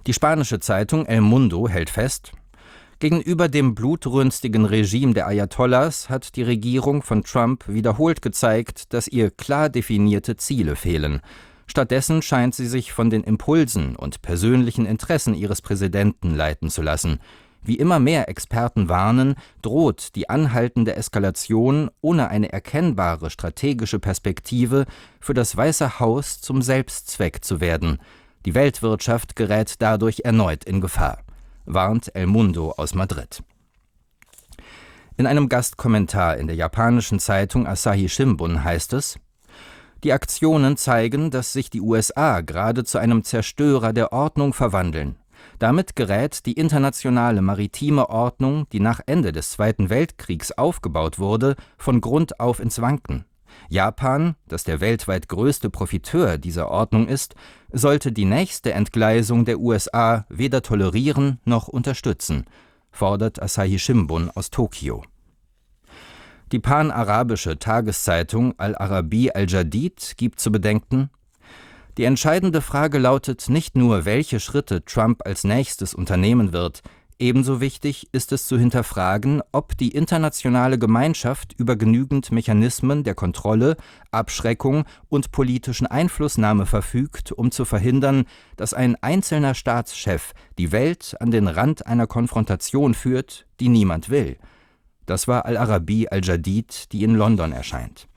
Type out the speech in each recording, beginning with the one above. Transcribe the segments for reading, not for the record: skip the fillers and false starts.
Die spanische Zeitung El Mundo hält fest: Gegenüber dem blutrünstigen Regime der Ayatollahs hat die Regierung von Trump wiederholt gezeigt, dass ihr klar definierte Ziele fehlen. Stattdessen scheint sie sich von den Impulsen und persönlichen Interessen ihres Präsidenten leiten zu lassen. Wie immer mehr Experten warnen, droht die anhaltende Eskalation ohne eine erkennbare strategische Perspektive für das Weiße Haus zum Selbstzweck zu werden. Die Weltwirtschaft gerät dadurch erneut in Gefahr, warnt El Mundo aus Madrid. In einem Gastkommentar in der japanischen Zeitung Asahi Shimbun heißt es: Die Aktionen zeigen, dass sich die USA gerade zu einem Zerstörer der Ordnung verwandeln. Damit gerät die internationale maritime Ordnung, die nach Ende des Zweiten Weltkriegs aufgebaut wurde, von Grund auf ins Wanken. Japan, das der weltweit größte Profiteur dieser Ordnung ist, sollte die nächste Entgleisung der USA weder tolerieren noch unterstützen, fordert Asahi Shimbun aus Tokio. Die pan-arabische Tageszeitung Al-Arabi Al-Jadid gibt zu bedenken: Die entscheidende Frage lautet nicht nur, welche Schritte Trump als nächstes unternehmen wird. Ebenso wichtig ist es zu hinterfragen, ob die internationale Gemeinschaft über genügend Mechanismen der Kontrolle, Abschreckung und politischen Einflussnahme verfügt, um zu verhindern, dass ein einzelner Staatschef die Welt an den Rand einer Konfrontation führt, die niemand will. Das war Al-Arabi Al-Jadid, die in London erscheint.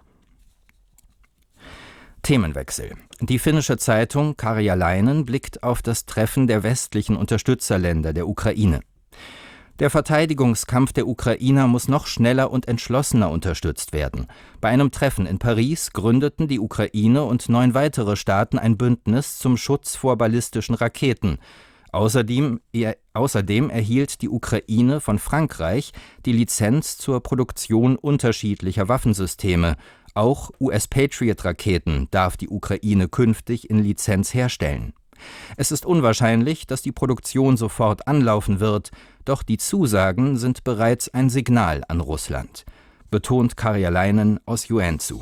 Themenwechsel. Die finnische Zeitung Karjalainen blickt auf das Treffen der westlichen Unterstützerländer der Ukraine. Der Verteidigungskampf der Ukrainer muss noch schneller und entschlossener unterstützt werden. Bei einem Treffen in Paris gründeten die Ukraine und 9 weitere Staaten ein Bündnis zum Schutz vor ballistischen Raketen. Außerdem erhielt die Ukraine von Frankreich die Lizenz zur Produktion unterschiedlicher Waffensysteme. Auch US-Patriot-Raketen darf die Ukraine künftig in Lizenz herstellen. Es ist unwahrscheinlich, dass die Produktion sofort anlaufen wird, doch die Zusagen sind bereits ein Signal an Russland, betont Karjalainen aus Joensuu.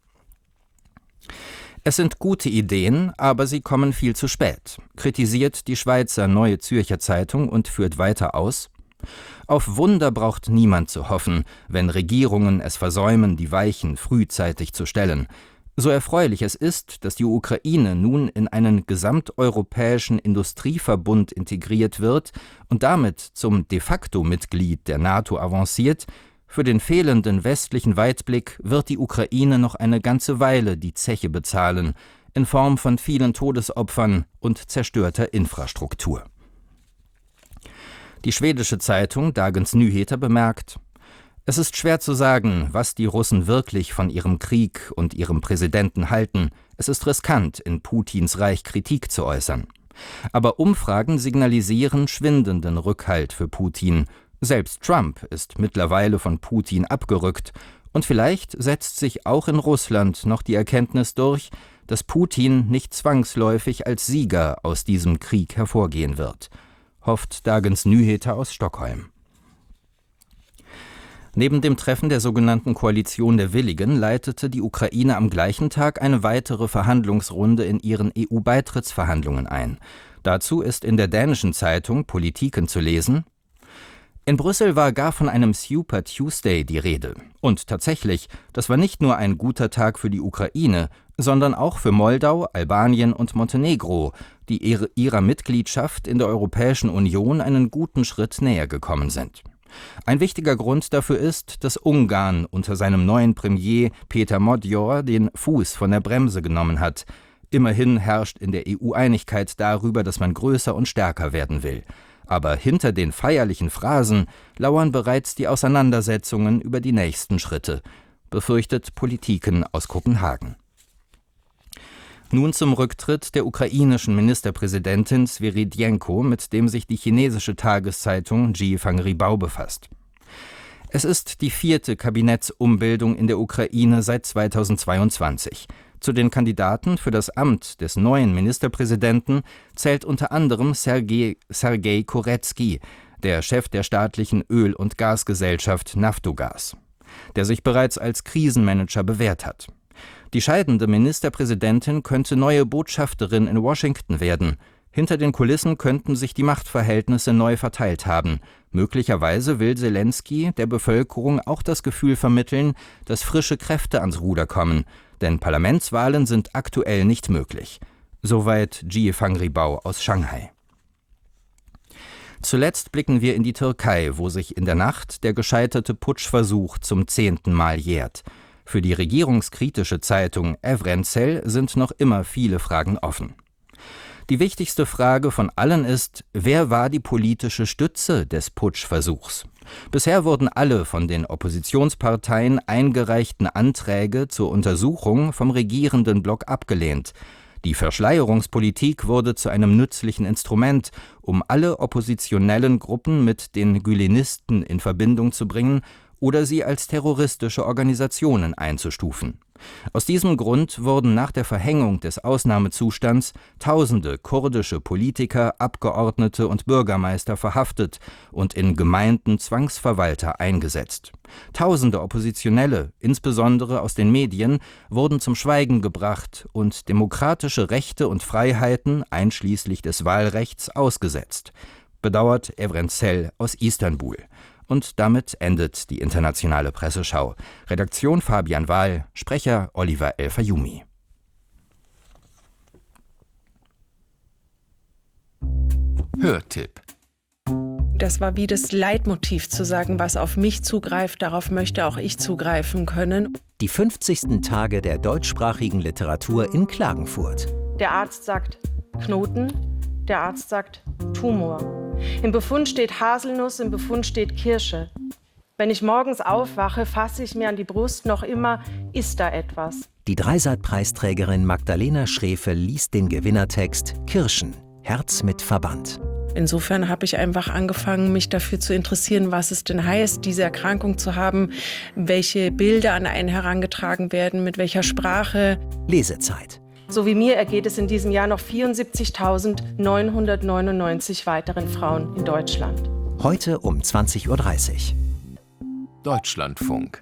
Es sind gute Ideen, aber sie kommen viel zu spät, kritisiert die Schweizer Neue Zürcher Zeitung und führt weiter aus: Auf Wunder braucht niemand zu hoffen, wenn Regierungen es versäumen, die Weichen frühzeitig zu stellen. So erfreulich es ist, dass die Ukraine nun in einen gesamteuropäischen Industrieverbund integriert wird und damit zum de facto Mitglied der NATO avanciert, für den fehlenden westlichen Weitblick wird die Ukraine noch eine ganze Weile die Zeche bezahlen, in Form von vielen Todesopfern und zerstörter Infrastruktur. Die schwedische Zeitung Dagens Nyheter bemerkt: Es ist schwer zu sagen, was die Russen wirklich von ihrem Krieg und ihrem Präsidenten halten. Es ist riskant, in Putins Reich Kritik zu äußern. Aber Umfragen signalisieren schwindenden Rückhalt für Putin. Selbst Trump ist mittlerweile von Putin abgerückt. Und vielleicht setzt sich auch in Russland noch die Erkenntnis durch, dass Putin nicht zwangsläufig als Sieger aus diesem Krieg hervorgehen wird, hofft Dagens Nyheter aus Stockholm. Neben dem Treffen der sogenannten Koalition der Willigen leitete die Ukraine am gleichen Tag eine weitere Verhandlungsrunde in ihren EU-Beitrittsverhandlungen ein. Dazu ist in der dänischen Zeitung Politiken zu lesen: In Brüssel war gar von einem Super Tuesday die Rede. Und tatsächlich, das war nicht nur ein guter Tag für die Ukraine, sondern auch für Moldau, Albanien und Montenegro, die ihrer Mitgliedschaft in der Europäischen Union einen guten Schritt näher gekommen sind. Ein wichtiger Grund dafür ist, dass Ungarn unter seinem neuen Premier Péter Magyar den Fuß von der Bremse genommen hat. Immerhin herrscht in der EU Einigkeit darüber, dass man größer und stärker werden will. Aber hinter den feierlichen Phrasen lauern bereits die Auseinandersetzungen über die nächsten Schritte, befürchtet Politiken aus Kopenhagen. Nun zum Rücktritt der ukrainischen Ministerpräsidentin Sviridenko, mit dem sich die chinesische Tageszeitung Jiefang Ribao befasst. Es ist die 4. Kabinettsumbildung in der Ukraine seit 2022. Zu den Kandidaten für das Amt des neuen Ministerpräsidenten zählt unter anderem Sergei Koretski, der Chef der staatlichen Öl- und Gasgesellschaft Naftogaz, der sich bereits als Krisenmanager bewährt hat. Die scheidende Ministerpräsidentin könnte neue Botschafterin in Washington werden. Hinter den Kulissen könnten sich die Machtverhältnisse neu verteilt haben. Möglicherweise will Selenskyj der Bevölkerung auch das Gefühl vermitteln, dass frische Kräfte ans Ruder kommen, denn Parlamentswahlen sind aktuell nicht möglich. Soweit Ji Fangribau aus Shanghai. Zuletzt blicken wir in die Türkei, wo sich in der Nacht der gescheiterte Putschversuch zum 10. Mal jährt. Für die regierungskritische Zeitung Evrensel sind noch immer viele Fragen offen. Die wichtigste Frage von allen ist, wer war die politische Stütze des Putschversuchs? Bisher wurden alle von den Oppositionsparteien eingereichten Anträge zur Untersuchung vom regierenden Block abgelehnt. Die Verschleierungspolitik wurde zu einem nützlichen Instrument, um alle oppositionellen Gruppen mit den Gülenisten in Verbindung zu bringen oder sie als terroristische Organisationen einzustufen. Aus diesem Grund wurden nach der Verhängung des Ausnahmezustands tausende kurdische Politiker, Abgeordnete und Bürgermeister verhaftet und in Gemeinden Zwangsverwalter eingesetzt. Tausende Oppositionelle, insbesondere aus den Medien, wurden zum Schweigen gebracht und demokratische Rechte und Freiheiten, einschließlich des Wahlrechts, ausgesetzt. Bedauert Evrensel aus Istanbul. Und damit endet die internationale Presseschau. Redaktion Fabian Wahl, Sprecher Oliver El-Fayumi. Hörtipp. Das war wie das Leitmotiv zu sagen, was auf mich zugreift, darauf möchte auch ich zugreifen können. Die 50. Tage der deutschsprachigen Literatur in Klagenfurt. Der Arzt sagt Knoten, der Arzt sagt Tumor. Im Befund steht Haselnuss, im Befund steht Kirsche. Wenn ich morgens aufwache, fasse ich mir an die Brust, noch immer ist da etwas. Die Dreisat-Preisträgerin Magdalena Schrefe liest den Gewinnertext Kirschen, Herz mit Verband. Insofern habe ich einfach angefangen, mich dafür zu interessieren, was es denn heißt, diese Erkrankung zu haben, welche Bilder an einen herangetragen werden, mit welcher Sprache. Lesezeit. So wie mir ergeht es in diesem Jahr noch 74.999 weiteren Frauen in Deutschland. Heute um 20:30 Uhr. Deutschlandfunk.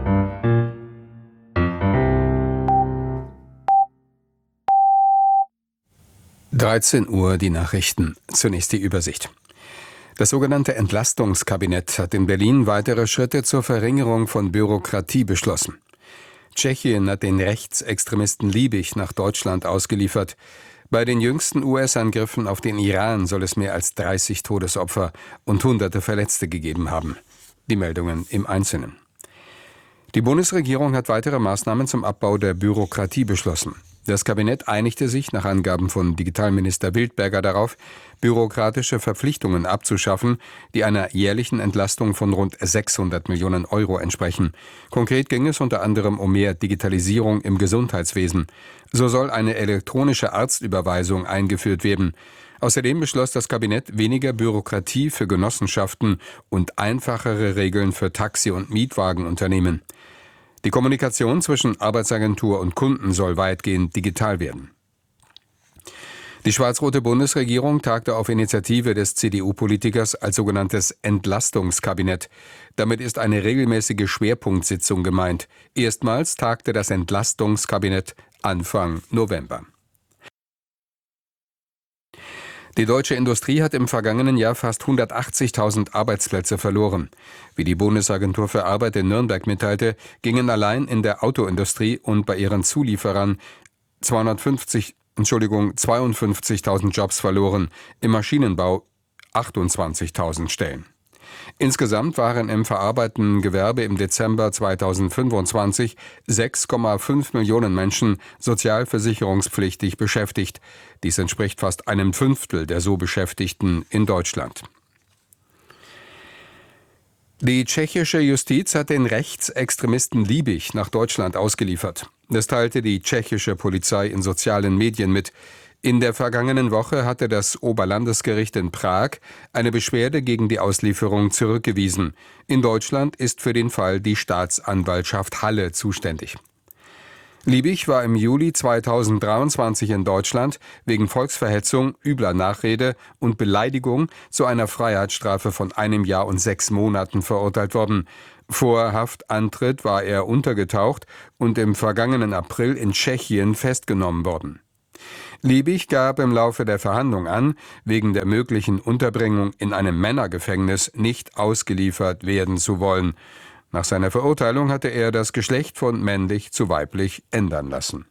Uhr die Nachrichten. Zunächst die Übersicht. Das sogenannte Entlastungskabinett hat in Berlin weitere Schritte zur Verringerung von Bürokratie beschlossen. Tschechien hat den Rechtsextremisten Liebig nach Deutschland ausgeliefert. Bei den jüngsten US-Angriffen auf den Iran soll es mehr als 30 Todesopfer und Hunderte Verletzte gegeben haben. Die Meldungen im Einzelnen. Die Bundesregierung hat weitere Maßnahmen zum Abbau der Bürokratie beschlossen. Das Kabinett einigte sich nach Angaben von Digitalminister Wildberger darauf, bürokratische Verpflichtungen abzuschaffen, die einer jährlichen Entlastung von rund 600 Millionen Euro entsprechen. Konkret ging es unter anderem um mehr Digitalisierung im Gesundheitswesen. So soll eine elektronische Arztüberweisung eingeführt werden. Außerdem beschloss das Kabinett weniger Bürokratie für Genossenschaften und einfachere Regeln für Taxi- und Mietwagenunternehmen. Die Kommunikation zwischen Arbeitsagentur und Kunden soll weitgehend digital werden. Die schwarz-rote Bundesregierung tagte auf Initiative des CDU-Politikers als sogenanntes Entlastungskabinett. Damit ist eine regelmäßige Schwerpunktsitzung gemeint. Erstmals tagte das Entlastungskabinett Anfang November. Die deutsche Industrie hat im vergangenen Jahr fast 180.000 Arbeitsplätze verloren. Wie die Bundesagentur für Arbeit in Nürnberg mitteilte, gingen allein in der Autoindustrie und bei ihren Zulieferern 52.000 Jobs verloren, im Maschinenbau 28.000 Stellen. Insgesamt waren im verarbeitenden Gewerbe im Dezember 2025 6,5 Millionen Menschen sozialversicherungspflichtig beschäftigt. Dies entspricht fast einem Fünftel der so Beschäftigten in Deutschland. Die tschechische Justiz hat den Rechtsextremisten Liebig nach Deutschland ausgeliefert. Das teilte die tschechische Polizei in sozialen Medien mit. In der vergangenen Woche hatte das Oberlandesgericht in Prag eine Beschwerde gegen die Auslieferung zurückgewiesen. In Deutschland ist für den Fall die Staatsanwaltschaft Halle zuständig. Liebig war im Juli 2023 in Deutschland wegen Volksverhetzung, übler Nachrede und Beleidigung zu einer Freiheitsstrafe von 1 Jahr und 6 Monaten verurteilt worden. Vor Haftantritt war er untergetaucht und im vergangenen April in Tschechien festgenommen worden. Liebig gab im Laufe der Verhandlung an, wegen der möglichen Unterbringung in einem Männergefängnis nicht ausgeliefert werden zu wollen. Nach seiner Verurteilung hatte er das Geschlecht von männlich zu weiblich ändern lassen.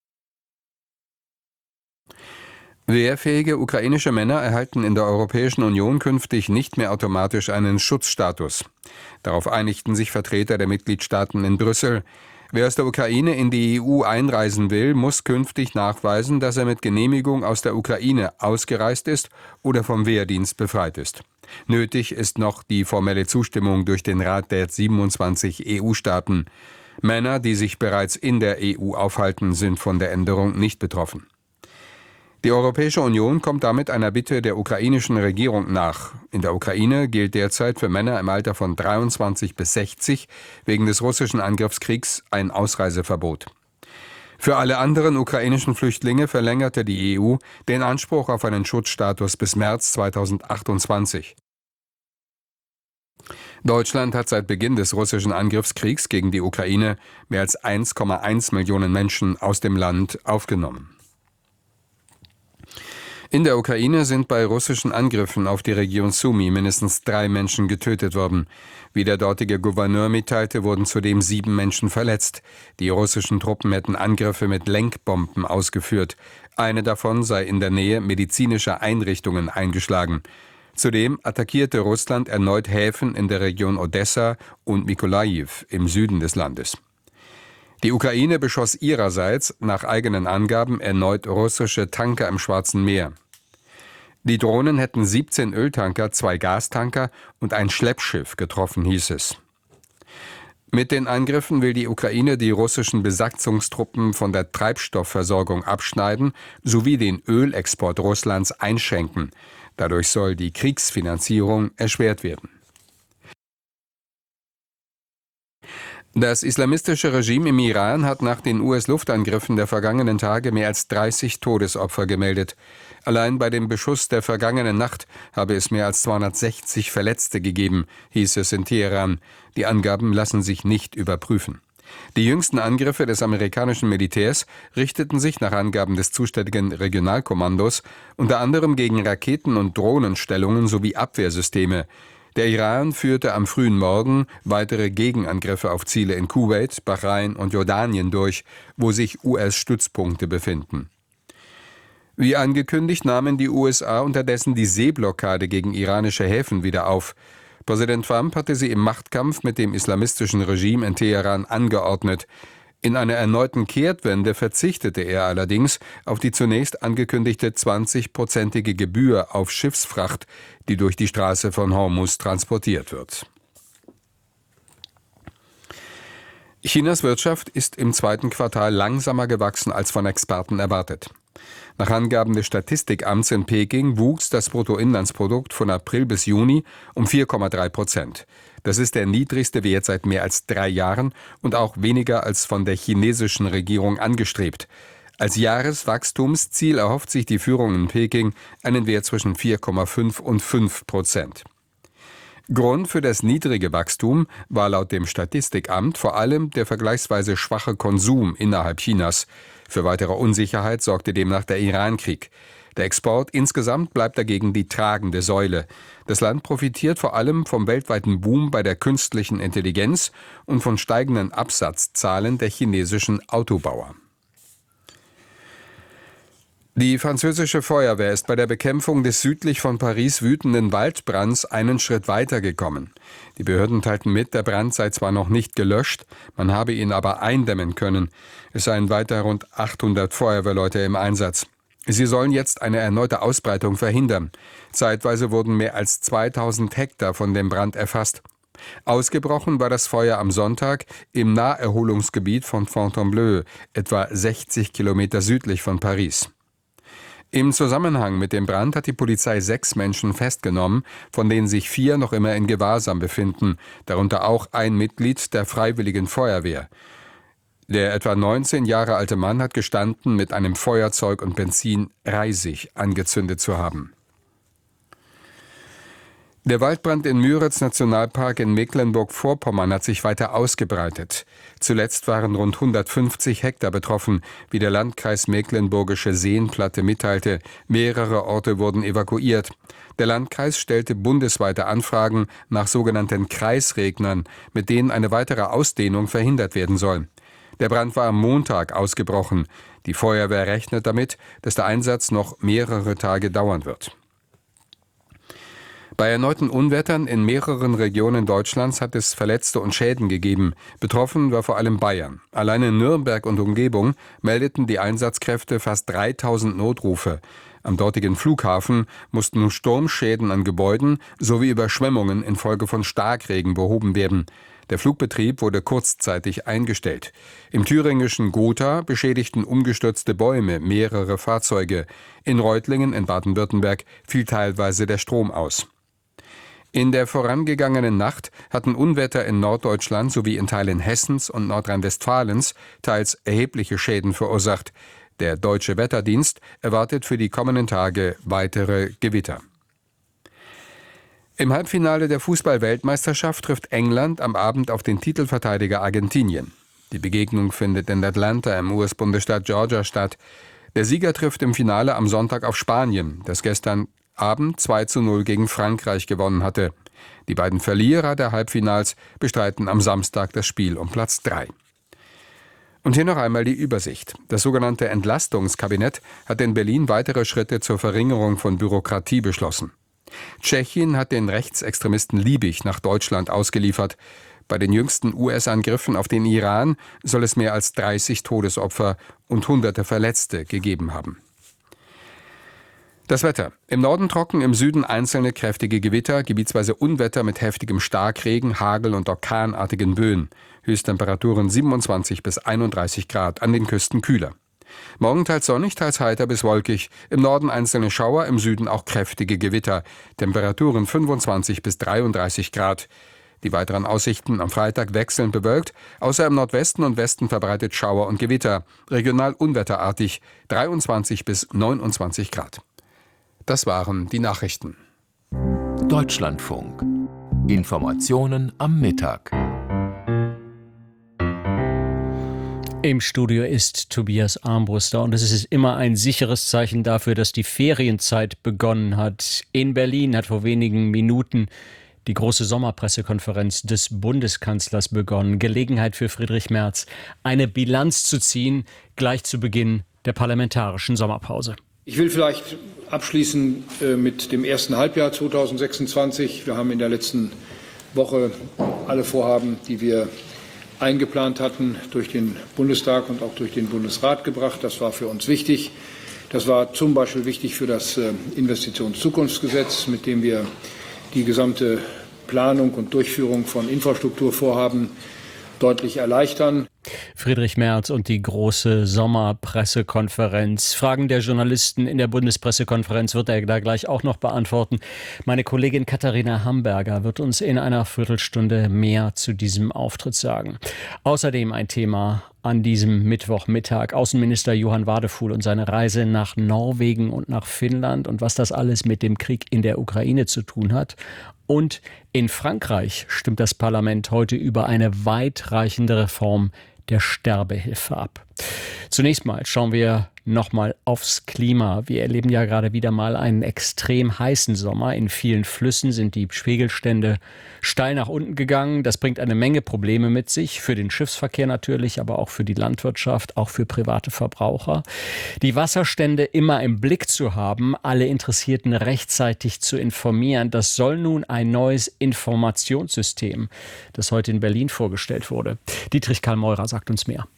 Wehrfähige ukrainische Männer erhalten in der Europäischen Union künftig nicht mehr automatisch einen Schutzstatus. Darauf einigten sich Vertreter der Mitgliedstaaten in Brüssel. Wer aus der Ukraine in die EU einreisen will, muss künftig nachweisen, dass er mit Genehmigung aus der Ukraine ausgereist ist oder vom Wehrdienst befreit ist. Nötig ist noch die formelle Zustimmung durch den Rat der 27 EU-Staaten. Männer, die sich bereits in der EU aufhalten, sind von der Änderung nicht betroffen. Die Europäische Union kommt damit einer Bitte der ukrainischen Regierung nach. In der Ukraine gilt derzeit für Männer im Alter von 23 bis 60 wegen des russischen Angriffskriegs ein Ausreiseverbot. Für alle anderen ukrainischen Flüchtlinge verlängerte die EU den Anspruch auf einen Schutzstatus bis März 2028. Deutschland hat seit Beginn des russischen Angriffskriegs gegen die Ukraine mehr als 1,1 Millionen Menschen aus dem Land aufgenommen. In der Ukraine sind bei russischen Angriffen auf die Region Sumy mindestens 3 Menschen getötet worden. Wie der dortige Gouverneur mitteilte, wurden zudem 7 Menschen verletzt. Die russischen Truppen hätten Angriffe mit Lenkbomben ausgeführt. Eine davon sei in der Nähe medizinischer Einrichtungen eingeschlagen. Zudem attackierte Russland erneut Häfen in der Region Odessa und Mykolajiw im Süden des Landes. Die Ukraine beschoss ihrerseits nach eigenen Angaben erneut russische Tanker im Schwarzen Meer. Die Drohnen hätten 17 Öltanker, 2 Gastanker und ein Schleppschiff getroffen, hieß es. Mit den Angriffen will die Ukraine die russischen Besatzungstruppen von der Treibstoffversorgung abschneiden sowie den Ölexport Russlands einschränken. Dadurch soll die Kriegsfinanzierung erschwert werden. Das islamistische Regime im Iran hat nach den US-Luftangriffen der vergangenen Tage mehr als 30 Todesopfer gemeldet. Allein bei dem Beschuss der vergangenen Nacht habe es mehr als 260 Verletzte gegeben, hieß es in Teheran. Die Angaben lassen sich nicht überprüfen. Die jüngsten Angriffe des amerikanischen Militärs richteten sich nach Angaben des zuständigen Regionalkommandos unter anderem gegen Raketen- und Drohnenstellungen sowie Abwehrsysteme. Der Iran führte am frühen Morgen weitere Gegenangriffe auf Ziele in Kuwait, Bahrain und Jordanien durch, wo sich US-Stützpunkte befinden. Wie angekündigt, nahmen die USA unterdessen die Seeblockade gegen iranische Häfen wieder auf. Präsident Trump hatte sie im Machtkampf mit dem islamistischen Regime in Teheran angeordnet. In einer erneuten Kehrtwende verzichtete er allerdings auf die zunächst angekündigte 20-prozentige Gebühr auf Schiffsfracht, die durch die Straße von Hormuz transportiert wird. Chinas Wirtschaft ist im zweiten Quartal langsamer gewachsen als von Experten erwartet. Nach Angaben des Statistikamts in Peking wuchs das Bruttoinlandsprodukt von April bis Juni um 4,3%. Das ist der niedrigste Wert seit mehr als 3 Jahren und auch weniger als von der chinesischen Regierung angestrebt. Als Jahreswachstumsziel erhofft sich die Führung in Peking einen Wert zwischen 4,5 und 5%. Grund für das niedrige Wachstum war laut dem Statistikamt vor allem der vergleichsweise schwache Konsum innerhalb Chinas. Für weitere Unsicherheit sorgte demnach der Iran-Krieg. Der Export insgesamt bleibt dagegen die tragende Säule. Das Land profitiert vor allem vom weltweiten Boom bei der künstlichen Intelligenz und von steigenden Absatzzahlen der chinesischen Autobauer. Die französische Feuerwehr ist bei der Bekämpfung des südlich von Paris wütenden Waldbrands einen Schritt weitergekommen. Die Behörden teilten mit, der Brand sei zwar noch nicht gelöscht, man habe ihn aber eindämmen können. Es seien weiter rund 800 Feuerwehrleute im Einsatz. Sie sollen jetzt eine erneute Ausbreitung verhindern. Zeitweise wurden mehr als 2000 Hektar von dem Brand erfasst. Ausgebrochen war das Feuer am Sonntag im Naherholungsgebiet von Fontainebleau, etwa 60 Kilometer südlich von Paris. Im Zusammenhang mit dem Brand hat die Polizei 6 Menschen festgenommen, von denen sich 4 noch immer in Gewahrsam befinden, darunter auch ein Mitglied der Freiwilligen Feuerwehr. Der etwa 19 Jahre alte Mann hat gestanden, mit einem Feuerzeug und Benzin Reisig angezündet zu haben. Der Waldbrand im Müritz-Nationalpark in Mecklenburg-Vorpommern hat sich weiter ausgebreitet. Zuletzt waren rund 150 Hektar betroffen, wie der Landkreis Mecklenburgische Seenplatte mitteilte. Mehrere Orte wurden evakuiert. Der Landkreis stellte bundesweite Anfragen nach sogenannten Kreisregnern, mit denen eine weitere Ausdehnung verhindert werden soll. Der Brand war am Montag ausgebrochen. Die Feuerwehr rechnet damit, dass der Einsatz noch mehrere Tage dauern wird. Bei erneuten Unwettern in mehreren Regionen Deutschlands hat es Verletzte und Schäden gegeben. Betroffen war vor allem Bayern. Allein in Nürnberg und Umgebung meldeten die Einsatzkräfte fast 3000 Notrufe. Am dortigen Flughafen mussten Sturmschäden an Gebäuden sowie Überschwemmungen infolge von Starkregen behoben werden. Der Flugbetrieb wurde kurzzeitig eingestellt. Im thüringischen Gotha beschädigten umgestürzte Bäume mehrere Fahrzeuge. In Reutlingen in Baden-Württemberg fiel teilweise der Strom aus. In der vorangegangenen Nacht hatten Unwetter in Norddeutschland sowie in Teilen Hessens und Nordrhein-Westfalens teils erhebliche Schäden verursacht. Der Deutsche Wetterdienst erwartet für die kommenden Tage weitere Gewitter. Im Halbfinale der Fußball-Weltmeisterschaft trifft England am Abend auf den Titelverteidiger Argentinien. Die Begegnung findet in Atlanta im US-Bundesstaat Georgia statt. Der Sieger trifft im Finale am Sonntag auf Spanien, das gestern Abend 2:0 gegen Frankreich gewonnen hatte. Die beiden Verlierer der Halbfinals bestreiten am Samstag das Spiel um Platz 3. Und hier noch einmal die Übersicht. Das sogenannte Entlastungskabinett hat in Berlin weitere Schritte zur Verringerung von Bürokratie beschlossen. Tschechien hat den Rechtsextremisten Liebig nach Deutschland ausgeliefert. Bei den jüngsten US-Angriffen auf den Iran soll es mehr als 30 Todesopfer und Hunderte Verletzte gegeben haben. Das Wetter. Im Norden trocken, im Süden einzelne kräftige Gewitter, gebietsweise Unwetter mit heftigem Starkregen, Hagel und orkanartigen Böen. Höchsttemperaturen 27 bis 31 Grad, an den Küsten kühler. Morgen teils sonnig, teils heiter bis wolkig. Im Norden einzelne Schauer, im Süden auch kräftige Gewitter. Temperaturen 25 bis 33 Grad. Die weiteren Aussichten am Freitag wechselnd bewölkt, außer im Nordwesten und Westen verbreitet Schauer und Gewitter. Regional unwetterartig, 23 bis 29 Grad. Das waren die Nachrichten. Deutschlandfunk. Informationen am Mittag. Im Studio ist Tobias Armbruster und es ist immer ein sicheres Zeichen dafür, dass die Ferienzeit begonnen hat. In Berlin hat vor wenigen Minuten die große Sommerpressekonferenz des Bundeskanzlers begonnen. Gelegenheit für Friedrich Merz, eine Bilanz zu ziehen, gleich zu Beginn der parlamentarischen Sommerpause. Ich will vielleicht abschließen mit dem ersten Halbjahr 2026. Wir haben in der letzten Woche alle Vorhaben, die wir eingeplant hatten, durch den Bundestag und auch durch den Bundesrat gebracht. Das war für uns wichtig. Das war zum Beispiel wichtig für das Investitionszukunftsgesetz, mit dem wir die gesamte Planung und Durchführung von Infrastrukturvorhaben deutlich erleichtern. Friedrich Merz und die große Sommerpressekonferenz. Fragen der Journalisten in der Bundespressekonferenz wird er da gleich auch noch beantworten. Meine Kollegin Katharina Hamburger wird uns in einer Viertelstunde mehr zu diesem Auftritt sagen. Außerdem ein Thema an diesem Mittwochmittag. Außenminister Johann Wadefuhl und seine Reise nach Norwegen und nach Finnland und was das alles mit dem Krieg in der Ukraine zu tun hat. Und in Frankreich stimmt das Parlament heute über eine weitreichende Reform der Sterbehilfe ab. Zunächst mal schauen wir nochmal aufs Klima. Wir erleben ja gerade wieder mal einen extrem heißen Sommer. In vielen Flüssen sind die Pegelstände steil nach unten gegangen. Das bringt eine Menge Probleme mit sich, für den Schiffsverkehr natürlich, aber auch für die Landwirtschaft, auch für private Verbraucher. Die Wasserstände immer im Blick zu haben, alle Interessierten rechtzeitig zu informieren, das soll nun ein neues Informationssystem, das heute in Berlin vorgestellt wurde. Dietrich Karl Meurer sagt uns mehr.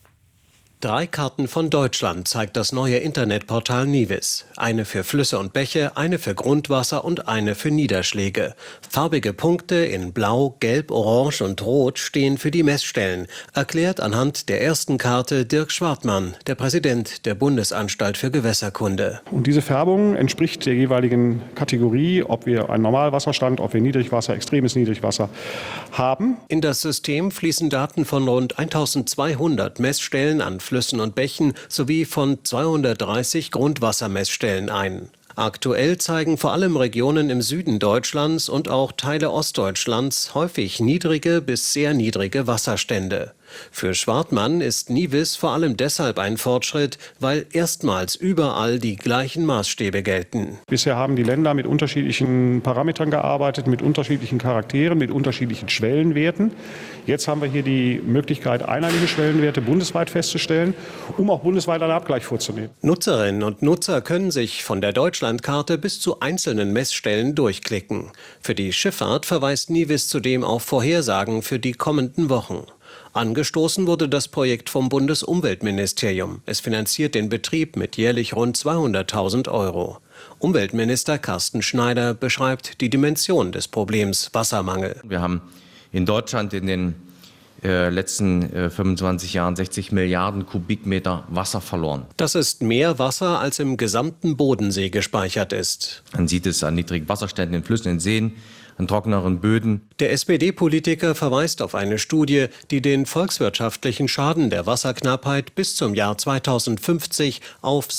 3 Karten von Deutschland zeigt das neue Internetportal Nivis. Eine für Flüsse und Bäche, eine für Grundwasser und eine für Niederschläge. Farbige Punkte in Blau, Gelb, Orange und Rot stehen für die Messstellen, erklärt anhand der ersten Karte Dirk Schwartmann, der Präsident der Bundesanstalt für Gewässerkunde. Und diese Färbung entspricht der jeweiligen Kategorie, ob wir einen Normalwasserstand, ob wir Niedrigwasser, extremes Niedrigwasser haben. In das System fließen Daten von rund 1200 Messstellen an Flüssen und Bächen sowie von 230 Grundwassermessstellen ein. Aktuell zeigen vor allem Regionen im Süden Deutschlands und auch Teile Ostdeutschlands häufig niedrige bis sehr niedrige Wasserstände. Für Schwartmann ist Nivis vor allem deshalb ein Fortschritt, weil erstmals überall die gleichen Maßstäbe gelten. Bisher haben die Länder mit unterschiedlichen Parametern gearbeitet, mit unterschiedlichen Charakteren, mit unterschiedlichen Schwellenwerten. Jetzt haben wir hier die Möglichkeit, einheitliche Schwellenwerte bundesweit festzustellen, um auch bundesweit einen Abgleich vorzunehmen. Nutzerinnen und Nutzer können sich von der Deutschlandkarte bis zu einzelnen Messstellen durchklicken. Für die Schifffahrt verweist Nivis zudem auf Vorhersagen für die kommenden Wochen. Angestoßen wurde das Projekt vom Bundesumweltministerium. Es finanziert den Betrieb mit jährlich rund 200.000 €. Umweltminister Carsten Schneider beschreibt die Dimension des Problems Wassermangel. Wir haben in Deutschland in den letzten 25 Jahren 60 Milliarden Kubikmeter Wasser verloren. Das ist mehr Wasser, als im gesamten Bodensee gespeichert ist. Man sieht es an niedrigen Wasserständen in Flüssen, in Seen, an trockeneren Böden. Der SPD-Politiker verweist auf eine Studie, die den volkswirtschaftlichen Schaden der Wasserknappheit bis zum Jahr 2050 auf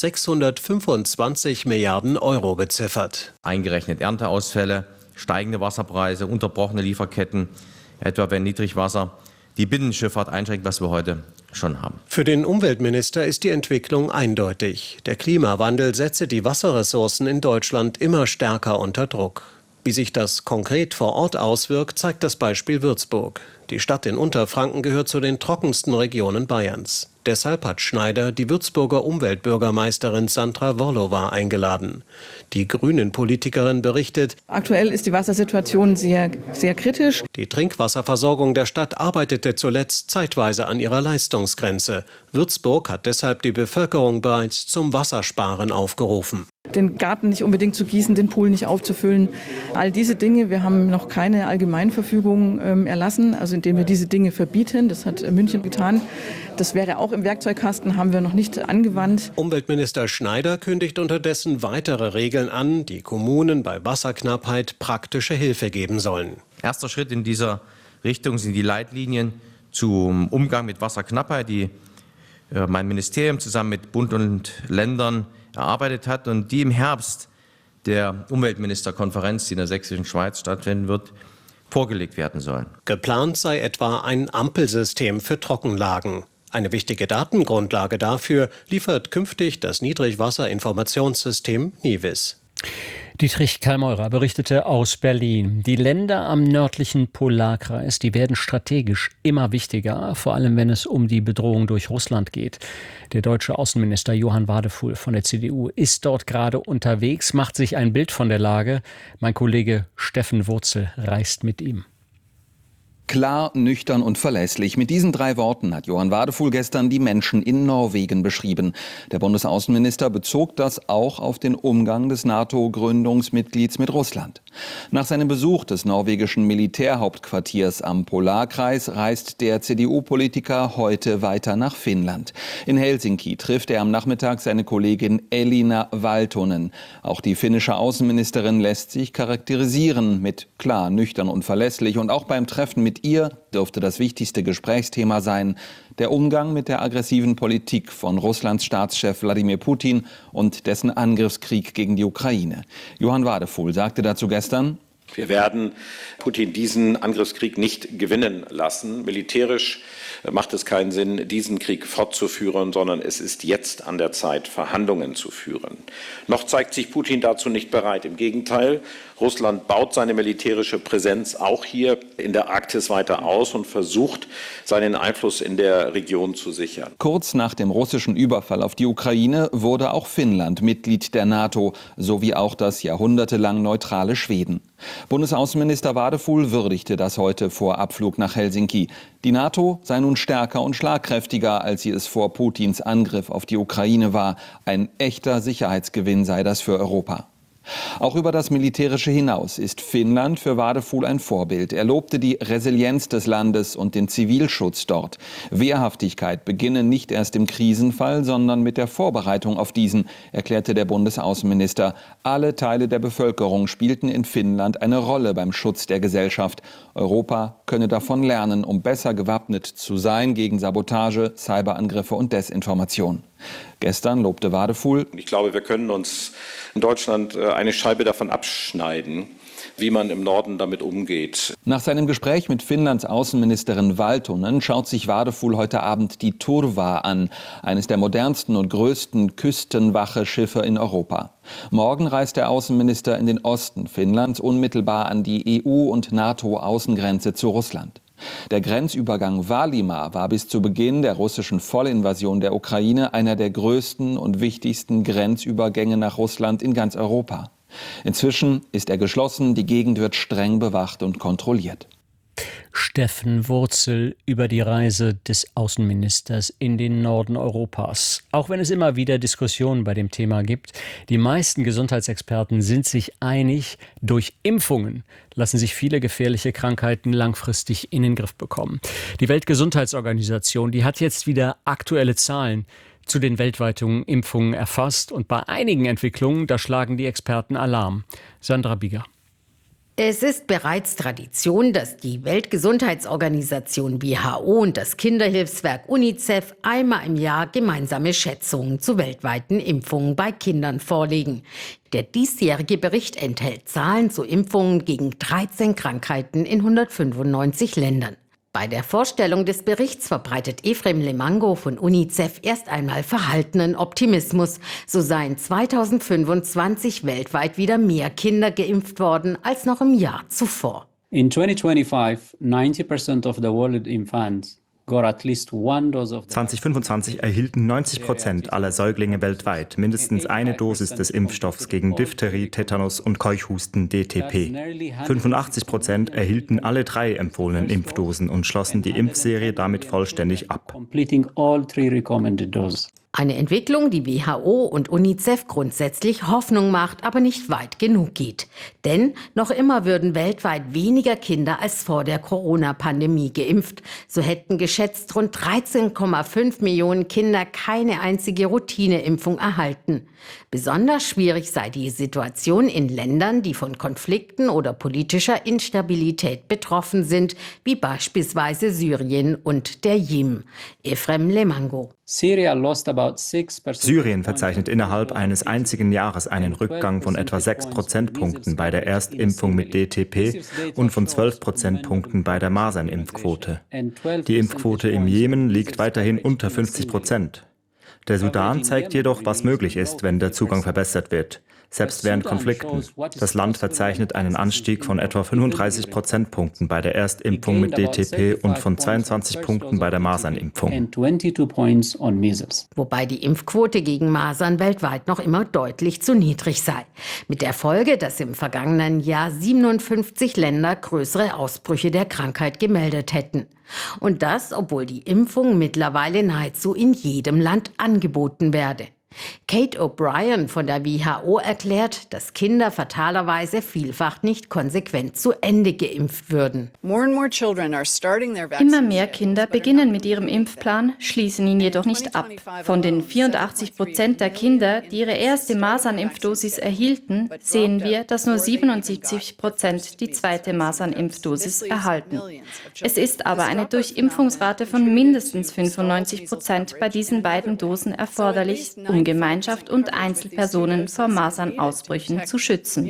625 Milliarden € beziffert. Eingerechnet Ernteausfälle, steigende Wasserpreise, unterbrochene Lieferketten, etwa wenn Niedrigwasser die Binnenschifffahrt einschränkt, was wir heute schon haben. Für den Umweltminister ist die Entwicklung eindeutig. Der Klimawandel setze die Wasserressourcen in Deutschland immer stärker unter Druck. Wie sich das konkret vor Ort auswirkt, zeigt das Beispiel Würzburg. Die Stadt in Unterfranken gehört zu den trockensten Regionen Bayerns. Deshalb hat Schneider die Würzburger Umweltbürgermeisterin Sandra Worlowa eingeladen. Die Grünen-Politikerin berichtet: Aktuell ist die Wassersituation sehr, sehr kritisch. Die Trinkwasserversorgung der Stadt arbeitete zuletzt zeitweise an ihrer Leistungsgrenze. Würzburg hat deshalb die Bevölkerung bereits zum Wassersparen aufgerufen. Den Garten nicht unbedingt zu gießen, den Pool nicht aufzufüllen. All diese Dinge, wir haben noch keine Allgemeinverfügung erlassen, also indem wir diese Dinge verbieten. Das hat München getan. Das wäre auch im Werkzeugkasten, haben wir noch nicht angewandt. Umweltminister Schneider kündigt unterdessen weitere Regeln an, die Kommunen bei Wasserknappheit praktische Hilfe geben sollen. Erster Schritt in dieser Richtung sind die Leitlinien zum Umgang mit Wasserknappheit, die mein Ministerium zusammen mit Bund und Ländern erarbeitet hat und die im Herbst der Umweltministerkonferenz, die in der Sächsischen Schweiz stattfinden wird, vorgelegt werden sollen. Geplant sei etwa ein Ampelsystem für Trockenlagen. Eine wichtige Datengrundlage dafür liefert künftig das Niedrigwasserinformationssystem Nivis. Dietrich Kallmeurer berichtete aus Berlin. Die Länder am nördlichen Polarkreis, die werden strategisch immer wichtiger, vor allem wenn es um die Bedrohung durch Russland geht. Der deutsche Außenminister Johann Wadefuhl von der CDU ist dort gerade unterwegs, macht sich ein Bild von der Lage. Mein Kollege Steffen Wurzel reist mit ihm. Klar, nüchtern und verlässlich. Mit diesen 3 Worten hat Johann Wadefuhl gestern die Menschen in Norwegen beschrieben. Der Bundesaußenminister bezog das auch auf den Umgang des NATO-Gründungsmitglieds mit Russland. Nach seinem Besuch des norwegischen Militärhauptquartiers am Polarkreis reist der CDU-Politiker heute weiter nach Finnland. In Helsinki trifft er am Nachmittag seine Kollegin Elina Valtonen. Auch die finnische Außenministerin lässt sich charakterisieren mit klar, nüchtern und verlässlich. Und auch beim Treffen mit ihr dürfte das wichtigste Gesprächsthema sein, der Umgang mit der aggressiven Politik von Russlands Staatschef Wladimir Putin und dessen Angriffskrieg gegen die Ukraine. Johann Wadefuhl sagte dazu gestern: Wir werden Putin diesen Angriffskrieg nicht gewinnen lassen. Militärisch macht es keinen Sinn, diesen Krieg fortzuführen, sondern es ist jetzt an der Zeit, Verhandlungen zu führen. Noch zeigt sich Putin dazu nicht bereit. Im Gegenteil, Russland baut seine militärische Präsenz auch hier in der Arktis weiter aus und versucht, seinen Einfluss in der Region zu sichern. Kurz nach dem russischen Überfall auf die Ukraine wurde auch Finnland Mitglied der NATO, sowie auch das jahrhundertelang neutrale Schweden. Bundesaußenminister Wadefuhl würdigte das heute vor Abflug nach Helsinki. Die NATO sei nun stärker und schlagkräftiger, als sie es vor Putins Angriff auf die Ukraine war. Ein echter Sicherheitsgewinn sei das für Europa. Auch über das Militärische hinaus ist Finnland für Wadefuhl ein Vorbild. Er lobte die Resilienz des Landes und den Zivilschutz dort. Wehrhaftigkeit beginne nicht erst im Krisenfall, sondern mit der Vorbereitung auf diesen, erklärte der Bundesaußenminister. Alle Teile der Bevölkerung spielten in Finnland eine Rolle beim Schutz der Gesellschaft. Europa könne davon lernen, um besser gewappnet zu sein gegen Sabotage, Cyberangriffe und Desinformation. Gestern lobte Wadefuhl: Ich glaube, wir können uns in Deutschland eine Scheibe davon abschneiden, wie man im Norden damit umgeht. Nach seinem Gespräch mit Finnlands Außenministerin Valtonen schaut sich Wadefuhl heute Abend die Turva an, eines der modernsten und größten Küstenwache-Schiffe in Europa. Morgen reist der Außenminister in den Osten Finnlands, unmittelbar an die EU- und NATO-Außengrenze zu Russland. Der Grenzübergang Valimar war bis zu Beginn der russischen Vollinvasion der Ukraine einer der größten und wichtigsten Grenzübergänge nach Russland in ganz Europa. Inzwischen ist er geschlossen, die Gegend wird streng bewacht und kontrolliert. Steffen Wurzel über die Reise des Außenministers in den Norden Europas. Auch wenn es immer wieder Diskussionen bei dem Thema gibt, die meisten Gesundheitsexperten sind sich einig, durch Impfungen lassen sich viele gefährliche Krankheiten langfristig in den Griff bekommen. Die Weltgesundheitsorganisation, die hat jetzt wieder aktuelle Zahlen zu den weltweiten Impfungen erfasst. Und bei einigen Entwicklungen, da schlagen die Experten Alarm. Sandra Bieger. Es ist bereits Tradition, dass die Weltgesundheitsorganisation WHO und das Kinderhilfswerk UNICEF einmal im Jahr gemeinsame Schätzungen zu weltweiten Impfungen bei Kindern vorlegen. Der diesjährige Bericht enthält Zahlen zu Impfungen gegen 13 Krankheiten in 195 Ländern. Bei der Vorstellung des Berichts verbreitet Efrem Lemango von UNICEF erst einmal verhaltenen Optimismus. So seien 2025 weltweit wieder mehr Kinder geimpft worden als noch im Jahr zuvor. In 2025, 90% of the world infants got at least one dose of 2025 erhielten 90% aller Säuglinge weltweit mindestens eine Dosis des Impfstoffs gegen Diphtherie, Tetanus und Keuchhusten DTP. 85% erhielten alle 3 empfohlenen Impfdosen und schlossen die Impfserie damit vollständig ab. Eine Entwicklung, die WHO und UNICEF grundsätzlich Hoffnung macht, aber nicht weit genug geht. Denn noch immer würden weltweit weniger Kinder als vor der Corona-Pandemie geimpft. So hätten geschätzt rund 13,5 Millionen Kinder keine einzige Routineimpfung erhalten. Besonders schwierig sei die Situation in Ländern, die von Konflikten oder politischer Instabilität betroffen sind, wie beispielsweise Syrien und der Jemen. Efrem Lemango. Syrien verzeichnet innerhalb eines einzigen Jahres einen Rückgang von etwa 6 Prozentpunkten bei der Erstimpfung mit DTP und von 12 Prozentpunkten bei der Masernimpfquote. Die Impfquote im Jemen liegt weiterhin unter 50%. Der Sudan zeigt jedoch, was möglich ist, wenn der Zugang verbessert wird. Selbst während Konflikten. Das Land verzeichnet einen Anstieg von etwa 35 Prozentpunkten bei der Erstimpfung mit DTP und von 22 Punkten bei der Masernimpfung. Wobei die Impfquote gegen Masern weltweit noch immer deutlich zu niedrig sei. Mit der Folge, dass im vergangenen Jahr 57 Länder größere Ausbrüche der Krankheit gemeldet hätten. Und das, obwohl die Impfung mittlerweile nahezu in jedem Land angeboten werde. Kate O'Brien von der WHO erklärt, dass Kinder fatalerweise vielfach nicht konsequent zu Ende geimpft würden. Immer mehr Kinder beginnen mit ihrem Impfplan, schließen ihn jedoch nicht ab. Von den 84% der Kinder, die ihre erste Masernimpfdosis erhielten, sehen wir, dass nur 77% die zweite Masernimpfdosis erhalten. Es ist aber eine Durchimpfungsrate von mindestens 95% bei diesen beiden Dosen erforderlich, um Gemeinschaft und Einzelpersonen vor Masernausbrüchen zu schützen.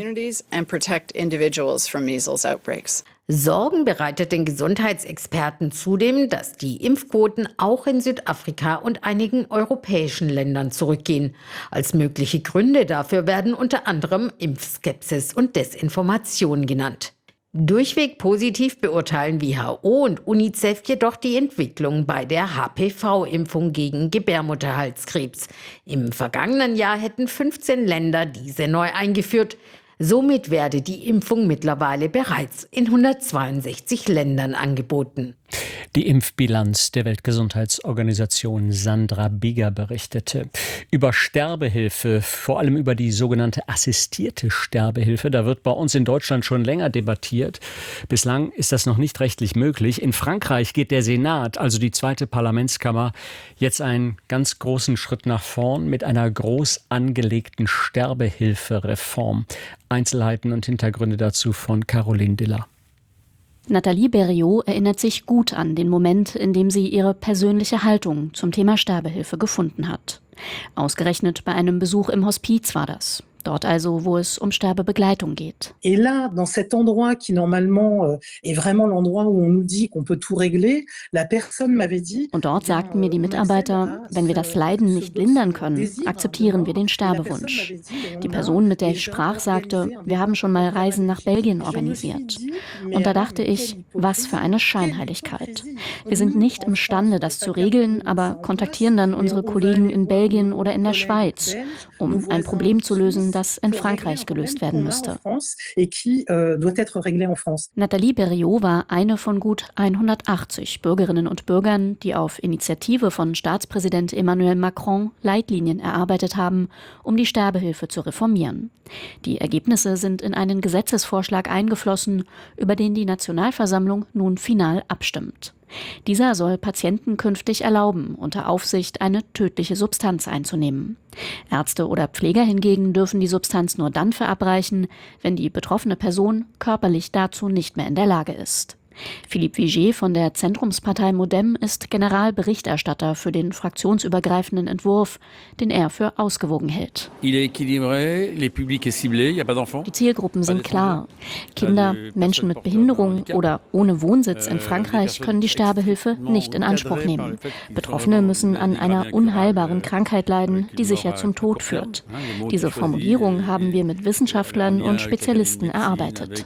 Sorgen bereitet den Gesundheitsexperten zudem, dass die Impfquoten auch in Südafrika und einigen europäischen Ländern zurückgehen. Als mögliche Gründe dafür werden unter anderem Impfskepsis und Desinformation genannt. Durchweg positiv beurteilen WHO und UNICEF jedoch die Entwicklung bei der HPV-Impfung gegen Gebärmutterhalskrebs. Im vergangenen Jahr hätten 15 Länder diese neu eingeführt. Somit werde die Impfung mittlerweile bereits in 162 Ländern angeboten. Die Impfbilanz der Weltgesundheitsorganisation. Sandra Bieger berichtete über Sterbehilfe, vor allem über die sogenannte assistierte Sterbehilfe. Da wird bei uns in Deutschland schon länger debattiert. Bislang ist das noch nicht rechtlich möglich. In Frankreich geht der Senat, also die zweite Parlamentskammer, jetzt einen ganz großen Schritt nach vorn mit einer groß angelegten Sterbehilfereform. Einzelheiten und Hintergründe dazu von Caroline Diller. Nathalie Berriot erinnert sich gut an den Moment, in dem sie ihre persönliche Haltung zum Thema Sterbehilfe gefunden hat. Ausgerechnet bei einem Besuch im Hospiz war das. Dort also, wo es um Sterbebegleitung geht. Et là, dans cet endroit qui normalement est vraiment l'endroit où on nous dit qu'on peut tout régler, la personne m'avait dit. Und dort sagten mir die Mitarbeiter, wenn wir das Leiden nicht lindern können, akzeptieren wir den Sterbewunsch. Die Person, mit der ich sprach, sagte, wir haben schon mal Reisen nach Belgien organisiert. Und da dachte ich, was für eine Scheinheiligkeit. Wir sind nicht imstande, das zu regeln, aber kontaktieren dann unsere Kollegen in Belgien oder in der Schweiz, um ein Problem zu lösen, das in Frankreich gelöst werden müsste. Nathalie Berriot war eine von gut 180 Bürgerinnen und Bürgern, die auf Initiative von Staatspräsident Emmanuel Macron Leitlinien erarbeitet haben, um die Sterbehilfe zu reformieren. Die Ergebnisse sind in einen Gesetzesvorschlag eingeflossen, über den die Nationalversammlung nun final abstimmt. Dieser soll Patienten künftig erlauben, unter Aufsicht eine tödliche Substanz einzunehmen. Ärzte oder Pfleger hingegen dürfen die Substanz nur dann verabreichen, wenn die betroffene Person körperlich dazu nicht mehr in der Lage ist. Philippe Vigier von der Zentrumspartei Modem ist Generalberichterstatter für den fraktionsübergreifenden Entwurf, den er für ausgewogen hält. Die Zielgruppen sind klar. Kinder, Menschen mit Behinderung oder ohne Wohnsitz in Frankreich können die Sterbehilfe nicht in Anspruch nehmen. Betroffene müssen an einer unheilbaren Krankheit leiden, die sicher zum Tod führt. Diese Formulierung haben wir mit Wissenschaftlern und Spezialisten erarbeitet.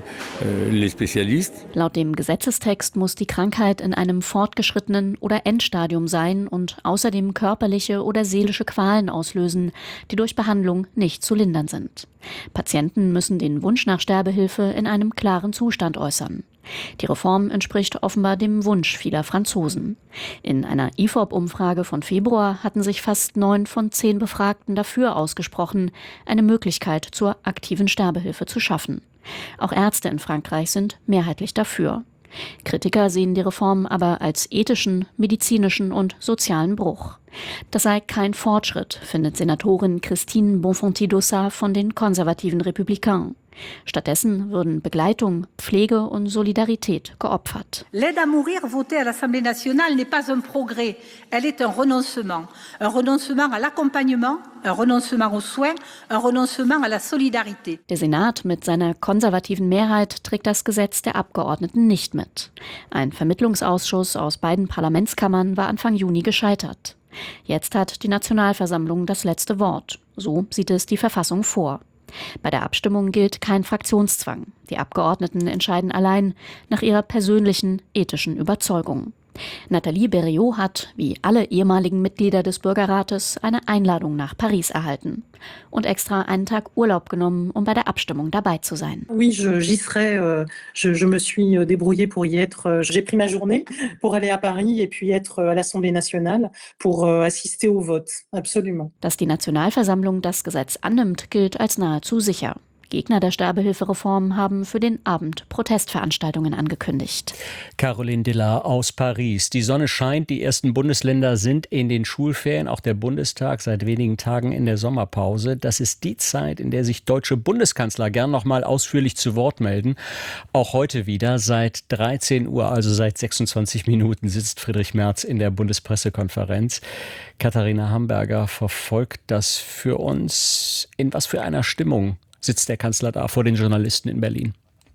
Laut dem Gesetzestext muss die Krankheit in einem fortgeschrittenen oder Endstadium sein und außerdem körperliche oder seelische Qualen auslösen, die durch Behandlung nicht zu lindern sind. Patienten müssen den Wunsch nach Sterbehilfe in einem klaren Zustand äußern. Die Reform entspricht offenbar dem Wunsch vieler Franzosen. In einer IFOP-Umfrage von Februar hatten sich fast 9 von 10 Befragten dafür ausgesprochen, eine Möglichkeit zur aktiven Sterbehilfe zu schaffen. Auch Ärzte in Frankreich sind mehrheitlich dafür. Kritiker sehen die Reform aber als ethischen, medizinischen und sozialen Bruch. Das sei kein Fortschritt, findet Senatorin Christine Bonfanti-Dossat von den konservativen Republikanern. Stattdessen würden Begleitung, Pflege und Solidarität geopfert. L'aide à mourir votée à l'Assemblée nationale n'est pas un progrès, elle est un renoncement. Un renoncement à l'accompagnement, un renoncement aux soins, un renoncement à la solidarité. Der Senat mit seiner konservativen Mehrheit trägt das Gesetz der Abgeordneten nicht mit. Ein Vermittlungsausschuss aus beiden Parlamentskammern war Anfang Juni gescheitert. Jetzt hat die Nationalversammlung das letzte Wort. So sieht es die Verfassung vor. Bei der Abstimmung gilt kein Fraktionszwang. Die Abgeordneten entscheiden allein nach ihrer persönlichen, ethischen Überzeugung. Nathalie Berriot hat, wie alle ehemaligen Mitglieder des Bürgerrates, eine Einladung nach Paris erhalten und extra einen Tag Urlaub genommen, um bei der Abstimmung dabei zu sein. Oui, j'y serai. Je me suis débrouillée pour y être. J'ai pris ma journée pour aller à Paris et puis être à l'Assemblée nationale pour assister au vote. Absolument. Dass die Nationalversammlung das Gesetz annimmt, gilt als nahezu sicher. Gegner der Sterbehilfereform haben für den Abend Protestveranstaltungen angekündigt. Caroline Dillard aus Paris. Die Sonne scheint, die ersten Bundesländer sind in den Schulferien, auch der Bundestag seit wenigen Tagen in der Sommerpause. Das ist die Zeit, in der sich deutsche Bundeskanzler gern noch mal ausführlich zu Wort melden. Auch heute wieder seit 13 Uhr, also seit 26 Minuten, sitzt Friedrich Merz in der Bundespressekonferenz. Katharina Hamburger verfolgt das für uns. In was für einer Stimmung sitzt der Kanzler da vor den Journalisten in Berlin?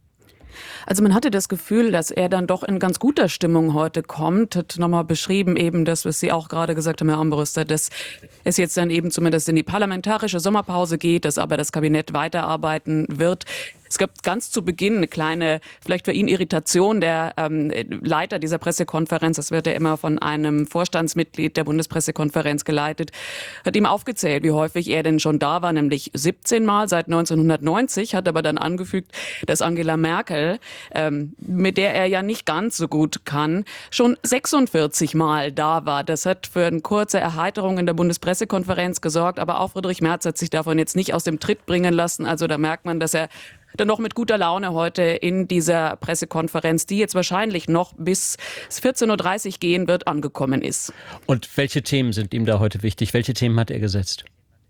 Also man hatte das Gefühl, dass er dann doch in ganz guter Stimmung heute kommt. Hat nochmal beschrieben eben das, was Sie auch gerade gesagt haben, Herr Armbruster, dass es jetzt dann eben zumindest in die parlamentarische Sommerpause geht, dass aber das Kabinett weiterarbeiten wird. Es gab ganz zu Beginn eine kleine, vielleicht für ihn Irritation. Der Leiter dieser Pressekonferenz, das wird ja immer von einem Vorstandsmitglied der Bundespressekonferenz geleitet, hat ihm aufgezählt, wie häufig er denn schon da war, nämlich 17 Mal seit 1990, hat aber dann angefügt, dass Angela Merkel, mit der er ja nicht ganz so gut kann, schon 46 Mal da war. Das hat für eine kurze Erheiterung in der Bundespressekonferenz gesorgt, aber auch Friedrich Merz hat sich davon jetzt nicht aus dem Tritt bringen lassen. Also da merkt man, dass er dann noch mit guter Laune heute in dieser Pressekonferenz, die jetzt wahrscheinlich noch bis 14.30 Uhr gehen wird, angekommen ist. Und welche Themen sind ihm da heute wichtig? Welche Themen hat er gesetzt?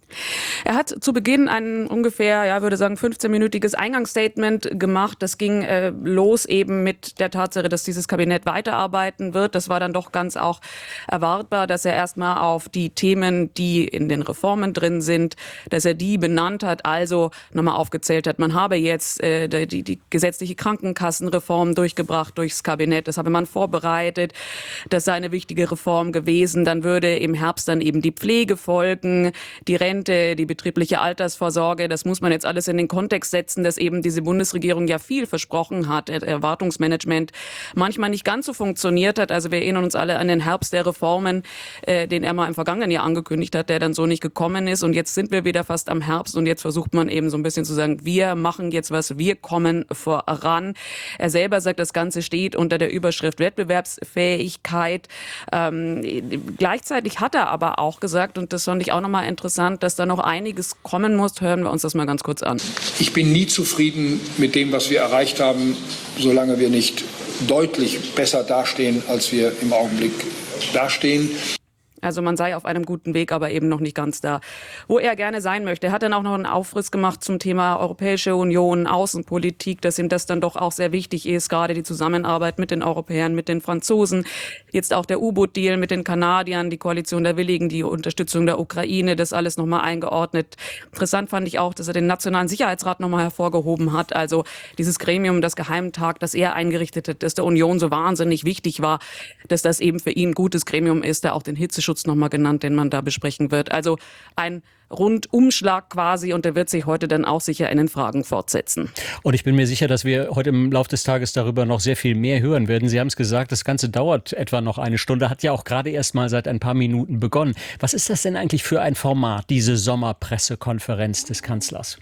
Er hat zu Beginn ein ungefähr, würde sagen, 15-minütiges Eingangsstatement gemacht. Das ging los eben mit der Tatsache, dass dieses Kabinett weiterarbeiten wird. Das war dann doch ganz auch erwartbar, dass er erstmal auf die Themen, die in den Reformen drin sind, dass er die benannt hat, also nochmal aufgezählt hat. Man habe jetzt die gesetzliche Krankenkassenreform durchgebracht durchs Kabinett. Das habe man vorbereitet. Das sei eine wichtige Reform gewesen. Dann würde im Herbst dann eben die Pflege folgen, die Rente, die betriebliche Altersvorsorge. Das muss man jetzt alles in den Kontext setzen, dass eben diese Bundesregierung ja viel versprochen hat, Erwartungsmanagement manchmal nicht ganz so funktioniert hat. Also wir erinnern uns alle an den Herbst der Reformen, den er mal im vergangenen Jahr angekündigt hat, der dann so nicht gekommen ist. Und jetzt sind wir wieder fast am Herbst und jetzt versucht man eben so ein bisschen zu sagen, wir machen jetzt was, wir kommen voran. Er selber sagt, das Ganze steht unter der Überschrift Wettbewerbsfähigkeit. Gleichzeitig hat er aber auch gesagt, und das fand ich auch nochmal interessant, dass da noch einiges kommen muss. Hören wir uns das mal ganz kurz an. Ich bin nie zufrieden mit dem, was wir erreicht haben, solange wir nicht deutlich besser dastehen, als wir im Augenblick dastehen. Also man sei auf einem guten Weg, aber eben noch nicht ganz da, wo er gerne sein möchte. Er hat dann auch noch einen Aufriss gemacht zum Thema Europäische Union, Außenpolitik, dass ihm das dann doch auch sehr wichtig ist, gerade die Zusammenarbeit mit den Europäern, mit den Franzosen. Jetzt auch der U-Boot-Deal mit den Kanadiern, die Koalition der Willigen, die Unterstützung der Ukraine, das alles nochmal eingeordnet. Interessant fand ich auch, dass er den Nationalen Sicherheitsrat nochmal hervorgehoben hat. Also dieses Gremium, das Geheimtag, das er eingerichtet hat, das der Union so wahnsinnig wichtig war, dass das eben für ihn ein gutes Gremium ist, der auch den Hitzeschutz nochmal genannt, den man da besprechen wird. Also ein Rundumschlag quasi und der wird sich heute dann auch sicher in den Fragen fortsetzen. Und ich bin mir sicher, dass wir heute im Laufe des Tages darüber noch sehr viel mehr hören werden. Sie haben es gesagt, das Ganze dauert etwa noch eine Stunde, hat ja auch gerade erst mal seit ein paar Minuten begonnen. Was ist das denn eigentlich für ein Format, diese Sommerpressekonferenz des Kanzlers?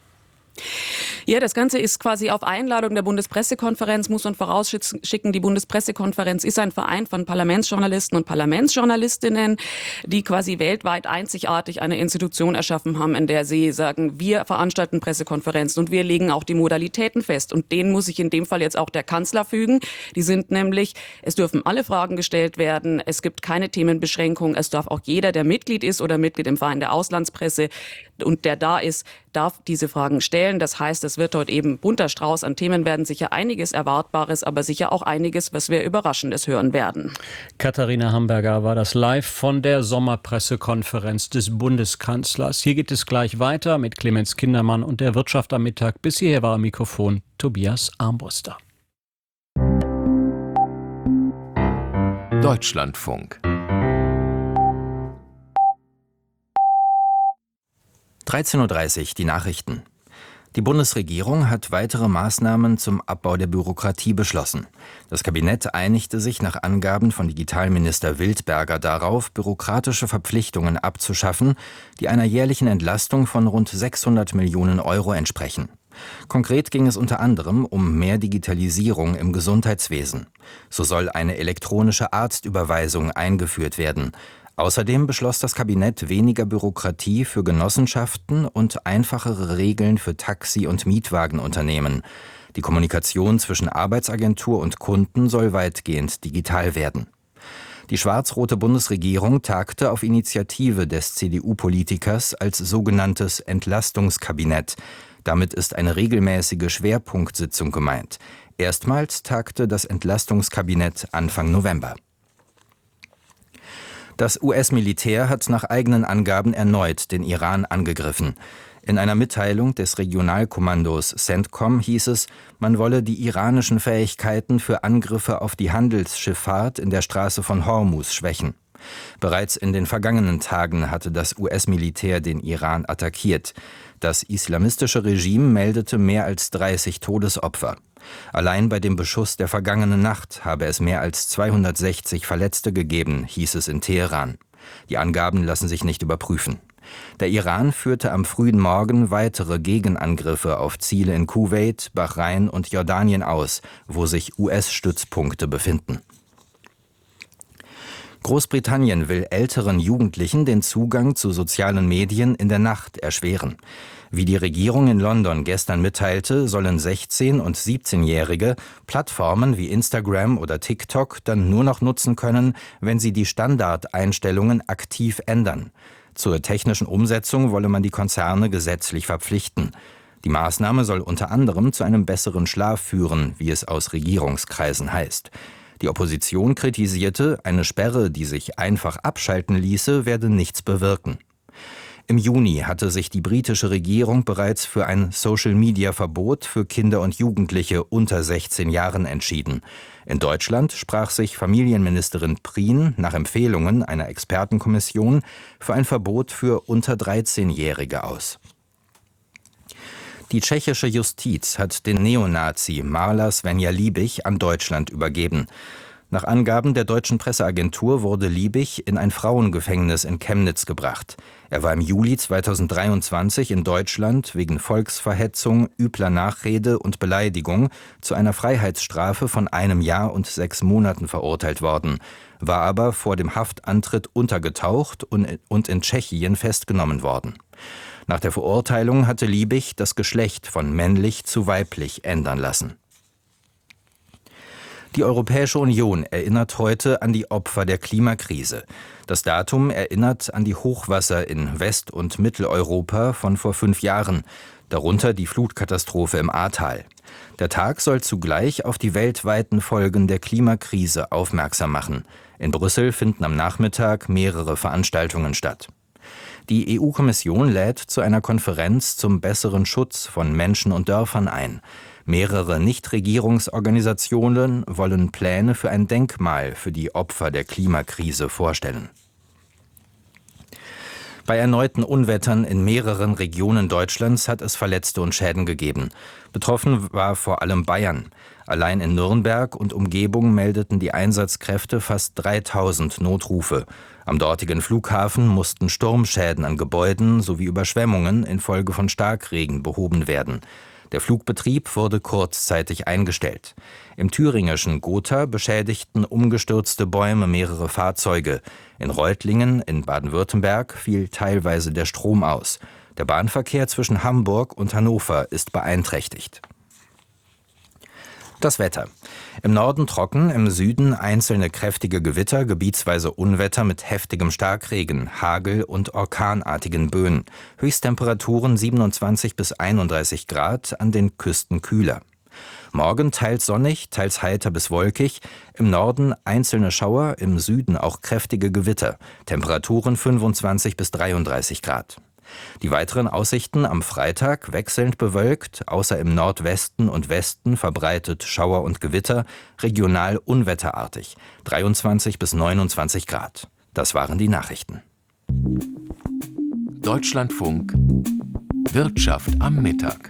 Ja, das Ganze ist quasi auf Einladung der Bundespressekonferenz, muss man vorausschicken. Die Bundespressekonferenz ist ein Verein von Parlamentsjournalisten und Parlamentsjournalistinnen, die quasi weltweit einzigartig eine Institution erschaffen haben, in der sie sagen, wir veranstalten Pressekonferenzen und wir legen auch die Modalitäten fest. Und denen muss sich in dem Fall jetzt auch der Kanzler fügen. Die sind nämlich, es dürfen alle Fragen gestellt werden, es gibt keine Themenbeschränkung, es darf auch jeder, der Mitglied ist oder Mitglied im Verein der Auslandspresse und der da ist, darf diese Fragen stellen. Das heißt, es wird dort eben bunter Strauß an Themen werden, sicher einiges Erwartbares, aber sicher auch einiges, was wir Überraschendes hören werden. Katharina Hamburger war das live von der Sommerpressekonferenz des Bundeskanzlers. Hier geht es gleich weiter mit Clemens Kindermann und der Wirtschaft am Mittag. Bis hierher war am Mikrofon Tobias Armbruster. Deutschlandfunk. 13:30 Uhr, die Nachrichten. Die Bundesregierung hat weitere Maßnahmen zum Abbau der Bürokratie beschlossen. Das Kabinett einigte sich nach Angaben von Digitalminister Wildberger darauf, bürokratische Verpflichtungen abzuschaffen, die einer jährlichen Entlastung von rund 600 Millionen Euro entsprechen. Konkret ging es unter anderem um mehr Digitalisierung im Gesundheitswesen. So soll eine elektronische Arztüberweisung eingeführt werden. Außerdem beschloss das Kabinett weniger Bürokratie für Genossenschaften und einfachere Regeln für Taxi- und Mietwagenunternehmen. Die Kommunikation zwischen Arbeitsagentur und Kunden soll weitgehend digital werden. Die schwarz-rote Bundesregierung tagte auf Initiative des CDU-Politikers als sogenanntes Entlastungskabinett. Damit ist eine regelmäßige Schwerpunktsitzung gemeint. Erstmals tagte das Entlastungskabinett Anfang November. Das US-Militär hat nach eigenen Angaben erneut den Iran angegriffen. In einer Mitteilung des Regionalkommandos CENTCOM hieß es, man wolle die iranischen Fähigkeiten für Angriffe auf die Handelsschifffahrt in der Straße von Hormuz schwächen. Bereits in den vergangenen Tagen hatte das US-Militär den Iran attackiert. Das islamistische Regime meldete mehr als 30 Todesopfer. Allein bei dem Beschuss der vergangenen Nacht habe es mehr als 260 Verletzte gegeben, hieß es in Teheran. Die Angaben lassen sich nicht überprüfen. Der Iran führte am frühen Morgen weitere Gegenangriffe auf Ziele in Kuwait, Bahrain und Jordanien aus, wo sich US-Stützpunkte befinden. Großbritannien will älteren Jugendlichen den Zugang zu sozialen Medien in der Nacht erschweren. Wie die Regierung in London gestern mitteilte, sollen 16- und 17-Jährige Plattformen wie Instagram oder TikTok dann nur noch nutzen können, wenn sie die Standardeinstellungen aktiv ändern. Zur technischen Umsetzung wolle man die Konzerne gesetzlich verpflichten. Die Maßnahme soll unter anderem zu einem besseren Schlaf führen, wie es aus Regierungskreisen heißt. Die Opposition kritisierte, eine Sperre, die sich einfach abschalten ließe, werde nichts bewirken. Im Juni hatte sich die britische Regierung bereits für ein Social-Media-Verbot für Kinder und Jugendliche unter 16 Jahren entschieden. In Deutschland sprach sich Familienministerin Prien nach Empfehlungen einer Expertenkommission für ein Verbot für unter 13-Jährige aus. Die tschechische Justiz hat den Neonazi Marla Svenja Liebig an Deutschland übergeben. Nach Angaben der deutschen Presseagentur wurde Liebig in ein Frauengefängnis in Chemnitz gebracht. Er war im Juli 2023 in Deutschland wegen Volksverhetzung, übler Nachrede und Beleidigung zu einer Freiheitsstrafe von 1 Jahr und 6 Monaten verurteilt worden, war aber vor dem Haftantritt untergetaucht und in Tschechien festgenommen worden. Nach der Verurteilung hatte Liebig das Geschlecht von männlich zu weiblich ändern lassen. Die Europäische Union erinnert heute an die Opfer der Klimakrise. Das Datum erinnert an die Hochwasser in West- und Mitteleuropa von vor 5 Jahren, darunter die Flutkatastrophe im Ahrtal. Der Tag soll zugleich auf die weltweiten Folgen der Klimakrise aufmerksam machen. In Brüssel finden am Nachmittag mehrere Veranstaltungen statt. Die EU-Kommission lädt zu einer Konferenz zum besseren Schutz von Menschen und Dörfern ein. Mehrere Nichtregierungsorganisationen wollen Pläne für ein Denkmal für die Opfer der Klimakrise vorstellen. Bei erneuten Unwettern in mehreren Regionen Deutschlands hat es Verletzte und Schäden gegeben. Betroffen war vor allem Bayern. Allein in Nürnberg und Umgebung meldeten die Einsatzkräfte fast 3000 Notrufe. Am dortigen Flughafen mussten Sturmschäden an Gebäuden sowie Überschwemmungen infolge von Starkregen behoben werden. Der Flugbetrieb wurde kurzzeitig eingestellt. Im thüringischen Gotha beschädigten umgestürzte Bäume mehrere Fahrzeuge. In Reutlingen in Baden-Württemberg fiel teilweise der Strom aus. Der Bahnverkehr zwischen Hamburg und Hannover ist beeinträchtigt. Das Wetter. Im Norden trocken, im Süden einzelne kräftige Gewitter, gebietsweise Unwetter mit heftigem Starkregen, Hagel und orkanartigen Böen. Höchsttemperaturen 27 bis 31 Grad, an den Küsten kühler. Morgen teils sonnig, teils heiter bis wolkig, im Norden einzelne Schauer, im Süden auch kräftige Gewitter. Temperaturen 25 bis 33 Grad. Die weiteren Aussichten am Freitag wechselnd bewölkt, außer im Nordwesten und Westen verbreitet Schauer und Gewitter, regional unwetterartig, 23 bis 29 Grad. Das waren die Nachrichten. Deutschlandfunk Wirtschaft am Mittag.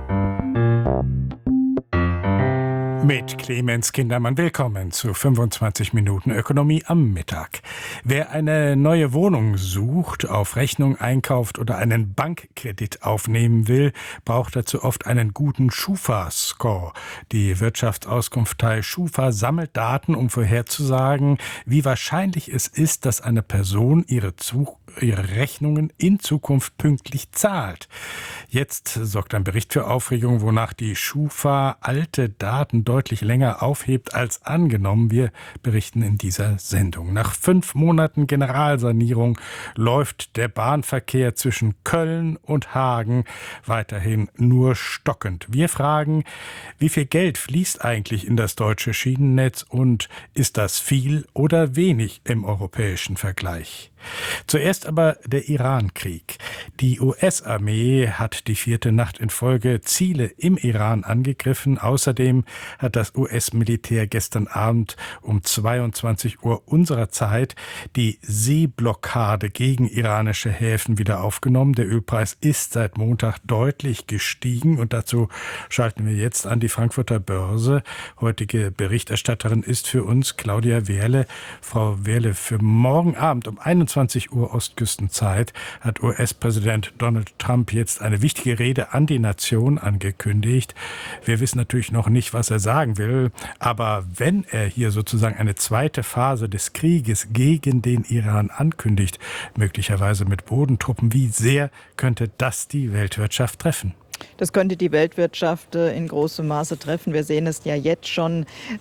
Mit Clemens Kindermann willkommen zu 25 Minuten Ökonomie am Mittag. Wer eine neue Wohnung sucht, auf Rechnung einkauft oder einen Bankkredit aufnehmen will, braucht dazu oft einen guten Schufa-Score. Die Wirtschaftsauskunftei Schufa sammelt Daten, um vorherzusagen, wie wahrscheinlich es ist, dass eine Person ihre Rechnungen in Zukunft pünktlich zahlt. Jetzt sorgt ein Bericht für Aufregung, wonach die Schufa alte Daten deutlich länger aufhebt als angenommen. Wir berichten in dieser Sendung. Nach 5 Monaten Generalsanierung läuft der Bahnverkehr zwischen Köln und Hagen weiterhin nur stockend. Wir fragen, wie viel Geld fließt eigentlich in das deutsche Schienennetz und ist das viel oder wenig im europäischen Vergleich? Zuerst aber der Iran-Krieg. Die US-Armee hat die 4. Nacht in Folge Ziele im Iran angegriffen. Außerdem hat das US-Militär gestern Abend um 22 Uhr unserer Zeit die Seeblockade gegen iranische Häfen wieder aufgenommen. Der Ölpreis ist seit Montag deutlich gestiegen und dazu schalten wir jetzt an die Frankfurter Börse. Heutige Berichterstatterin ist für uns Claudia Wehrle. Frau Wehrle, für morgen Abend um 21 Uhr Ostküstenzeit hat US-Präsident Donald Trump jetzt eine wichtige Rede an die Nation angekündigt. Wir wissen natürlich noch nicht, was er sagen will, aber wenn er hier sozusagen eine zweite Phase des Krieges gegen den Iran ankündigt, möglicherweise mit Bodentruppen, wie sehr könnte das die Weltwirtschaft treffen? Das könnte die Weltwirtschaft in großem Maße treffen. Wir sehen es ja jetzt schon,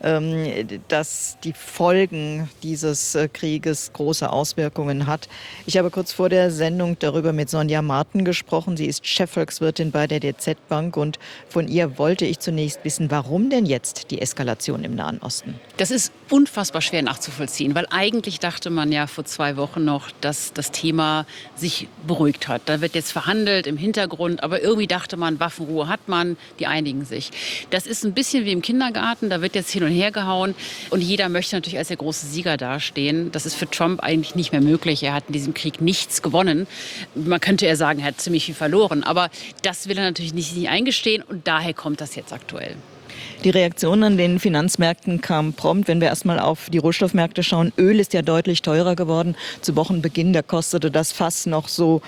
dass die Folgen dieses Krieges große Auswirkungen hat. Ich habe kurz vor der Sendung darüber mit Sonja Marten gesprochen. Sie ist Chefvolkswirtin bei der DZ Bank und von ihr wollte ich zunächst wissen, warum denn jetzt die Eskalation im Nahen Osten? Das ist unfassbar schwer nachzuvollziehen, weil eigentlich dachte man ja vor 2 Wochen noch, dass das Thema sich beruhigt hat. Da wird jetzt verhandelt im Hintergrund, aber irgendwie dachte man, Waffenruhe hat man, die einigen sich. Das ist ein bisschen wie im Kindergarten, da wird jetzt hin und her gehauen und jeder möchte natürlich als der große Sieger dastehen. Das ist für Trump eigentlich nicht mehr möglich. Er hat in diesem Krieg nichts gewonnen. Man könnte eher sagen, er hat ziemlich viel verloren, aber das will er natürlich nicht eingestehen und daher kommt das jetzt aktuell. Die Reaktion an den Finanzmärkten kam prompt. Wenn wir erstmal auf die Rohstoffmärkte schauen, Öl ist ja deutlich teurer geworden. Zu Wochenbeginn, da kostete das Fass noch so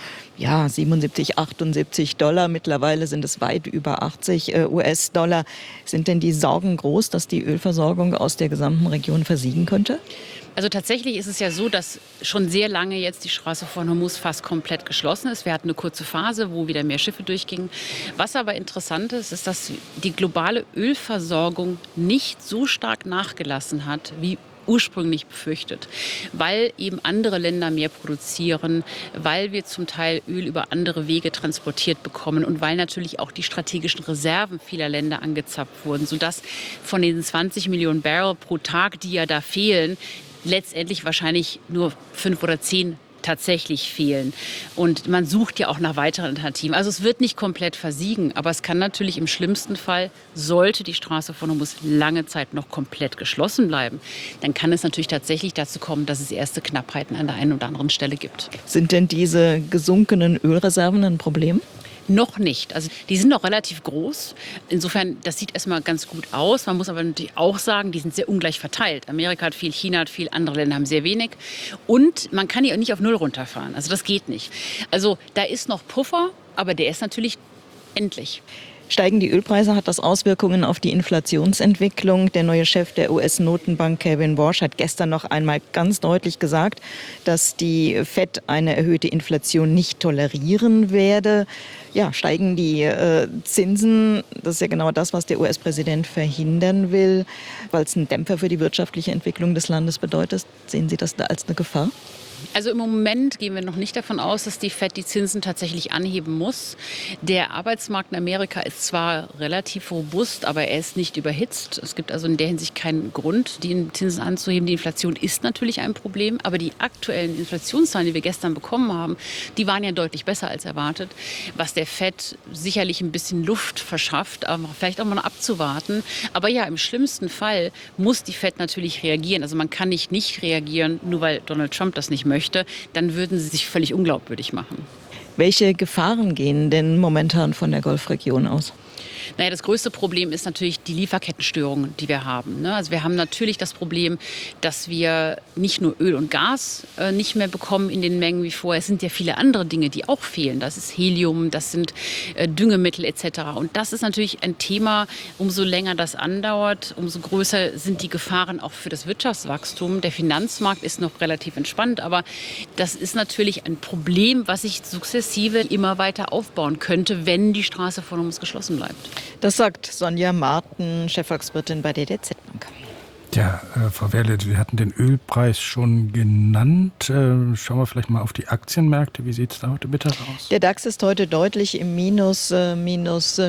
77, 78 $. Mittlerweile sind es weit über 80 US-Dollar. Sind denn die Sorgen groß, dass die Ölversorgung aus der gesamten Region versiegen könnte? Also tatsächlich ist es ja so, dass schon sehr lange jetzt die Straße von Hormuz fast komplett geschlossen ist. Wir hatten eine kurze Phase, wo wieder mehr Schiffe durchgingen. Was aber interessant ist, ist, dass die globale Ölversorgung nicht so stark nachgelassen hat, wie ursprünglich befürchtet, weil eben andere Länder mehr produzieren, weil wir zum Teil Öl über andere Wege transportiert bekommen und weil natürlich auch die strategischen Reserven vieler Länder angezapft wurden, sodass von den 20 Millionen Barrel pro Tag, die ja da fehlen, letztendlich wahrscheinlich nur 5 oder 10 tatsächlich fehlen. Und man sucht ja auch nach weiteren Alternativen. Also es wird nicht komplett versiegen, aber es kann natürlich im schlimmsten Fall, sollte die Straße von Hormuz lange Zeit noch komplett geschlossen bleiben, dann kann es natürlich tatsächlich dazu kommen, dass es erste Knappheiten an der einen oder anderen Stelle gibt. Sind denn diese gesunkenen Ölreserven ein Problem? Noch nicht. Also die sind noch relativ groß. Insofern, das sieht erstmal ganz gut aus. Man muss aber natürlich auch sagen, die sind sehr ungleich verteilt. Amerika hat viel, China hat viel, andere Länder haben sehr wenig. Und man kann die auch nicht auf Null runterfahren. Also das geht nicht. Also da ist noch Puffer, aber der ist natürlich endlich. Steigen die Ölpreise, hat das Auswirkungen auf die Inflationsentwicklung. Der neue Chef der US-Notenbank, Kevin Warsh, hat gestern noch einmal ganz deutlich gesagt, dass die FED eine erhöhte Inflation nicht tolerieren werde. Ja, steigen die Zinsen, das ist ja genau das, was der US-Präsident verhindern will, weil es einen Dämpfer für die wirtschaftliche Entwicklung des Landes bedeutet. Sehen Sie das da als eine Gefahr? Also im Moment gehen wir noch nicht davon aus, dass die FED die Zinsen tatsächlich anheben muss. Der Arbeitsmarkt in Amerika ist zwar relativ robust, aber er ist nicht überhitzt. Es gibt also in der Hinsicht keinen Grund, die Zinsen anzuheben. Die Inflation ist natürlich ein Problem, aber die aktuellen Inflationszahlen, die wir gestern bekommen haben, die waren ja deutlich besser als erwartet, was der FED sicherlich ein bisschen Luft verschafft, aber vielleicht auch mal abzuwarten. Aber ja, im schlimmsten Fall muss die FED natürlich reagieren. Also man kann nicht reagieren, nur weil Donald Trump das nicht möchte, dann würden sie sich völlig unglaubwürdig machen. Welche Gefahren gehen denn momentan von der Golfregion aus? Naja, das größte Problem ist natürlich die Lieferkettenstörungen, die wir haben. Also wir haben natürlich das Problem, dass wir nicht nur Öl und Gas nicht mehr bekommen in den Mengen wie vorher. Es sind ja viele andere Dinge, die auch fehlen. Das ist Helium, das sind Düngemittel etc. Und das ist natürlich ein Thema, umso länger das andauert, umso größer sind die Gefahren auch für das Wirtschaftswachstum. Der Finanzmarkt ist noch relativ entspannt, aber das ist natürlich ein Problem, was sich sukzessive immer weiter aufbauen könnte, wenn die Straße von uns geschlossen bleibt. Das sagt Sonja Marten, Chefvolkswirtin bei der DZ Bank. Ja, Frau Werle, Sie hatten den Ölpreis schon genannt. Schauen wir vielleicht mal auf die Aktienmärkte. Wie sieht es da heute Mittag aus? Der DAX ist heute deutlich im Minus, minus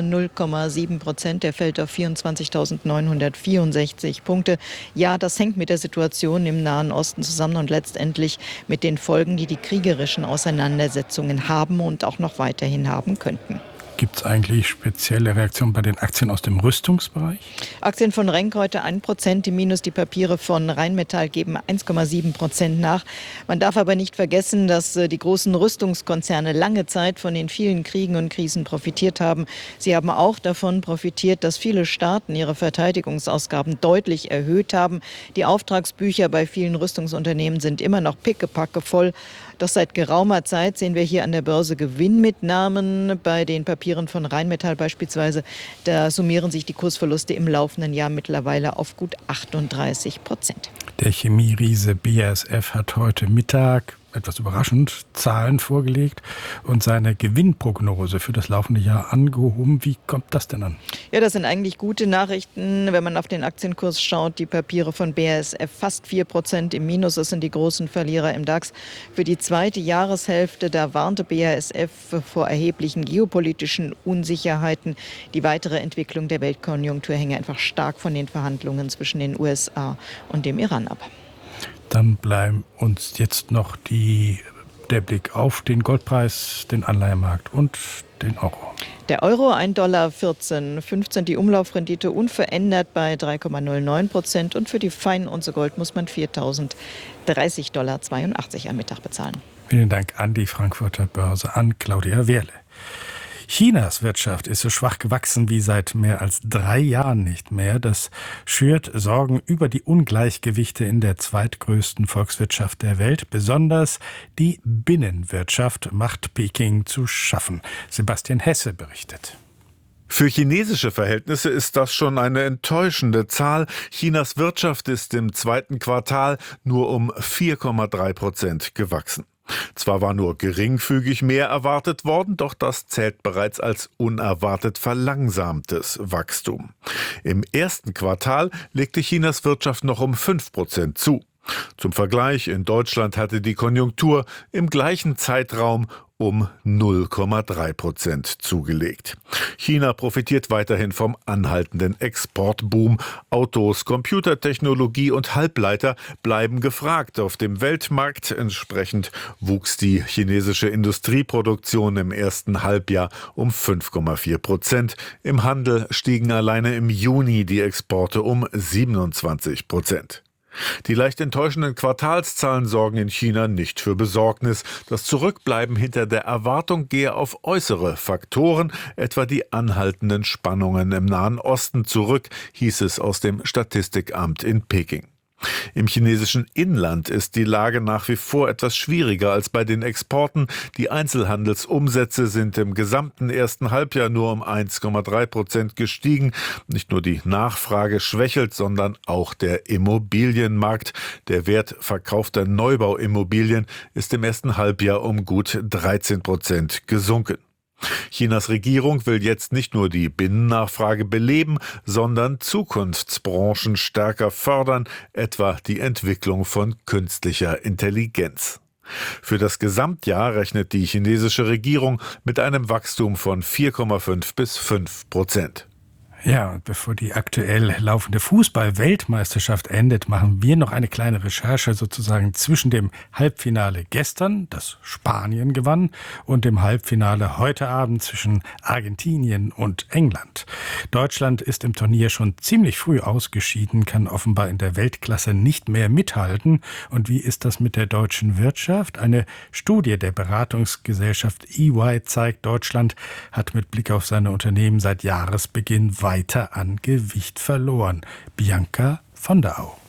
0,7%. Der fällt auf 24.964 Punkte. Ja, das hängt mit der Situation im Nahen Osten zusammen und letztendlich mit den Folgen, die die kriegerischen Auseinandersetzungen haben und auch noch weiterhin haben könnten. Gibt es eigentlich spezielle Reaktionen bei den Aktien aus dem Rüstungsbereich? Aktien von Renk heute 1% im Minus. Die Papiere von Rheinmetall geben 1,7% nach. Man darf aber nicht vergessen, dass die großen Rüstungskonzerne lange Zeit von den vielen Kriegen und Krisen profitiert haben. Sie haben auch davon profitiert, dass viele Staaten ihre Verteidigungsausgaben deutlich erhöht haben. Die Auftragsbücher bei vielen Rüstungsunternehmen sind immer noch pickepacke voll. Doch seit geraumer Zeit sehen wir hier an der Börse Gewinnmitnahmen bei den Papieren von Rheinmetall beispielsweise. Da summieren sich die Kursverluste im laufenden Jahr mittlerweile auf gut 38%. Der Chemieriese BASF hat heute Mittag etwas überraschend, Zahlen vorgelegt und seine Gewinnprognose für das laufende Jahr angehoben. Wie kommt das denn an? Ja, das sind eigentlich gute Nachrichten, wenn man auf den Aktienkurs schaut. Die Papiere von BASF fast 4% im Minus. Das sind die großen Verlierer im DAX. Für die zweite Jahreshälfte, da warnte BASF vor erheblichen geopolitischen Unsicherheiten. Die weitere Entwicklung der Weltkonjunktur hänge einfach stark von den Verhandlungen zwischen den USA und dem Iran ab. Dann bleiben uns jetzt noch der Blick auf den Goldpreis, den Anleihenmarkt und den Euro. Der Euro $1,1415, die Umlaufrendite unverändert bei 3,09% und für die Feinunze Gold muss man $4.030,82 am Mittag bezahlen. Vielen Dank an die Frankfurter Börse, an Claudia Wehrle. Chinas Wirtschaft ist so schwach gewachsen wie seit mehr als 3 Jahren nicht mehr. Das schürt Sorgen über die Ungleichgewichte in der zweitgrößten Volkswirtschaft der Welt. Besonders die Binnenwirtschaft macht Peking zu schaffen. Sebastian Hesse berichtet. Für chinesische Verhältnisse ist das schon eine enttäuschende Zahl. Chinas Wirtschaft ist im zweiten Quartal nur um 4,3% gewachsen. Zwar war nur geringfügig mehr erwartet worden, doch das zählt bereits als unerwartet verlangsamtes Wachstum. Im ersten Quartal legte Chinas Wirtschaft noch um 5% zu. Zum Vergleich, in Deutschland hatte die Konjunktur im gleichen Zeitraum um 0,3% zugelegt. China profitiert weiterhin vom anhaltenden Exportboom. Autos, Computertechnologie und Halbleiter bleiben gefragt auf dem Weltmarkt. Entsprechend wuchs die chinesische Industrieproduktion im ersten Halbjahr um 5,4%. Im Handel stiegen alleine im Juni die Exporte um 27%. Die leicht enttäuschenden Quartalszahlen sorgen in China nicht für Besorgnis. Das Zurückbleiben hinter der Erwartung gehe auf äußere Faktoren, etwa die anhaltenden Spannungen im Nahen Osten, zurück, hieß es aus dem Statistikamt in Peking. Im chinesischen Inland ist die Lage nach wie vor etwas schwieriger als bei den Exporten. Die Einzelhandelsumsätze sind im gesamten ersten Halbjahr nur um 1,3% gestiegen. Nicht nur die Nachfrage schwächelt, sondern auch der Immobilienmarkt. Der Wert verkaufter Neubauimmobilien ist im ersten Halbjahr um gut 13% gesunken. Chinas Regierung will jetzt nicht nur die Binnennachfrage beleben, sondern Zukunftsbranchen stärker fördern, etwa die Entwicklung von künstlicher Intelligenz. Für das Gesamtjahr rechnet die chinesische Regierung mit einem Wachstum von 4,5 bis 5%. Ja, und bevor die aktuell laufende Fußball-Weltmeisterschaft endet, machen wir noch eine kleine Recherche sozusagen zwischen dem Halbfinale gestern, das Spanien gewann, und dem Halbfinale heute Abend zwischen Argentinien und England. Deutschland ist im Turnier schon ziemlich früh ausgeschieden, kann offenbar in der Weltklasse nicht mehr mithalten. Und wie ist das mit der deutschen Wirtschaft? Eine Studie der Beratungsgesellschaft EY zeigt, Deutschland hat mit Blick auf seine Unternehmen seit Jahresbeginn weiter an Gewicht verloren. Bianca von der Au.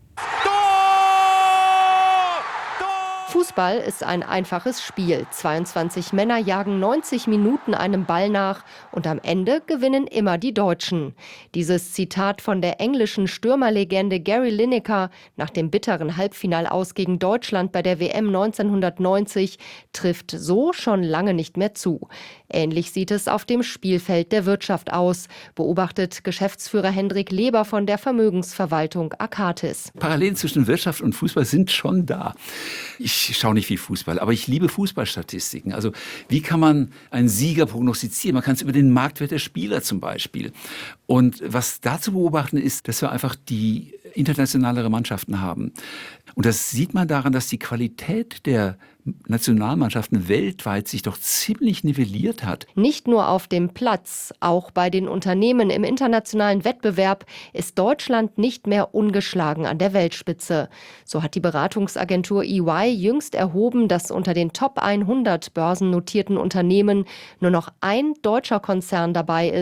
Fußball ist ein einfaches Spiel. 22 Männer jagen 90 Minuten einem Ball nach und am Ende gewinnen immer die Deutschen. Dieses Zitat von der englischen Stürmerlegende Gary Lineker nach dem bitteren Halbfinalaus gegen Deutschland bei der WM 1990 trifft so schon lange nicht mehr zu. Ähnlich sieht es auf dem Spielfeld der Wirtschaft aus, beobachtet Geschäftsführer Hendrik Leber von der Vermögensverwaltung Akatis. Parallelen zwischen Wirtschaft und Fußball sind schon da. Ich schaue nicht viel Fußball, aber ich liebe Fußballstatistiken. Also wie kann man einen Sieger prognostizieren? Man kann es über den Marktwert der Spieler zum Beispiel. Und was da zu beobachten ist, dass wir einfach die internationalere Mannschaften haben. Und das sieht man daran, dass die Qualität der Nationalmannschaften weltweit sich doch ziemlich nivelliert hat. Nicht nur auf dem Platz, auch bei den Unternehmen im internationalen Wettbewerb ist Deutschland nicht mehr ungeschlagen an der Weltspitze. So hat die Beratungsagentur EY jüngst erhoben, dass unter den Top 100 börsennotierten Unternehmen nur noch ein deutscher Konzern dabei ist.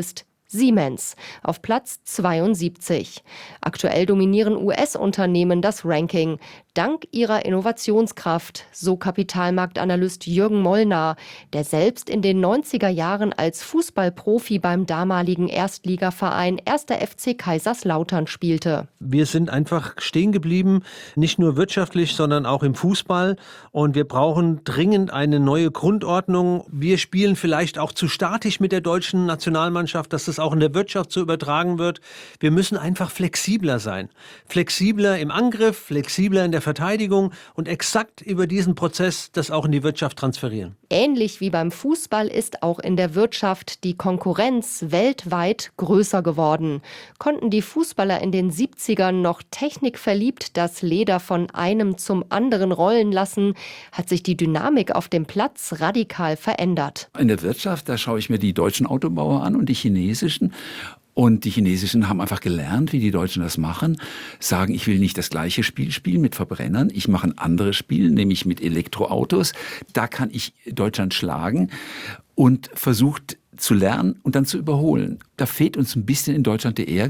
Siemens auf Platz 72. Aktuell dominieren US-Unternehmen das Ranking. Dank ihrer Innovationskraft, so Kapitalmarktanalyst Jürgen Molnar, der selbst in den 90er Jahren als Fußballprofi beim damaligen Erstligaverein 1. FC Kaiserslautern spielte. Wir sind einfach stehen geblieben, nicht nur wirtschaftlich, sondern auch im Fußball. Und wir brauchen dringend eine neue Grundordnung. Wir spielen vielleicht auch zu statisch mit der deutschen Nationalmannschaft, dass das auch in der Wirtschaft so übertragen wird. Wir müssen einfach flexibler sein. Flexibler im Angriff, flexibler in der Verteidigung und exakt über diesen Prozess das auch in die Wirtschaft transferieren. Ähnlich wie beim Fußball ist auch in der Wirtschaft die Konkurrenz weltweit größer geworden. Konnten die Fußballer in den 70ern noch technikverliebt das Leder von einem zum anderen rollen lassen, hat sich die Dynamik auf dem Platz radikal verändert. In der Wirtschaft, da schaue ich mir die deutschen Autobauer an und die chinesischen. Und die Chinesischen haben einfach gelernt, wie die Deutschen das machen, sagen, ich will nicht das gleiche Spiel spielen mit Verbrennern, ich mache ein anderes Spiel, nämlich mit Elektroautos. Da kann ich Deutschland schlagen und versucht zu lernen und dann zu überholen. Da fehlt uns ein bisschen in Deutschland der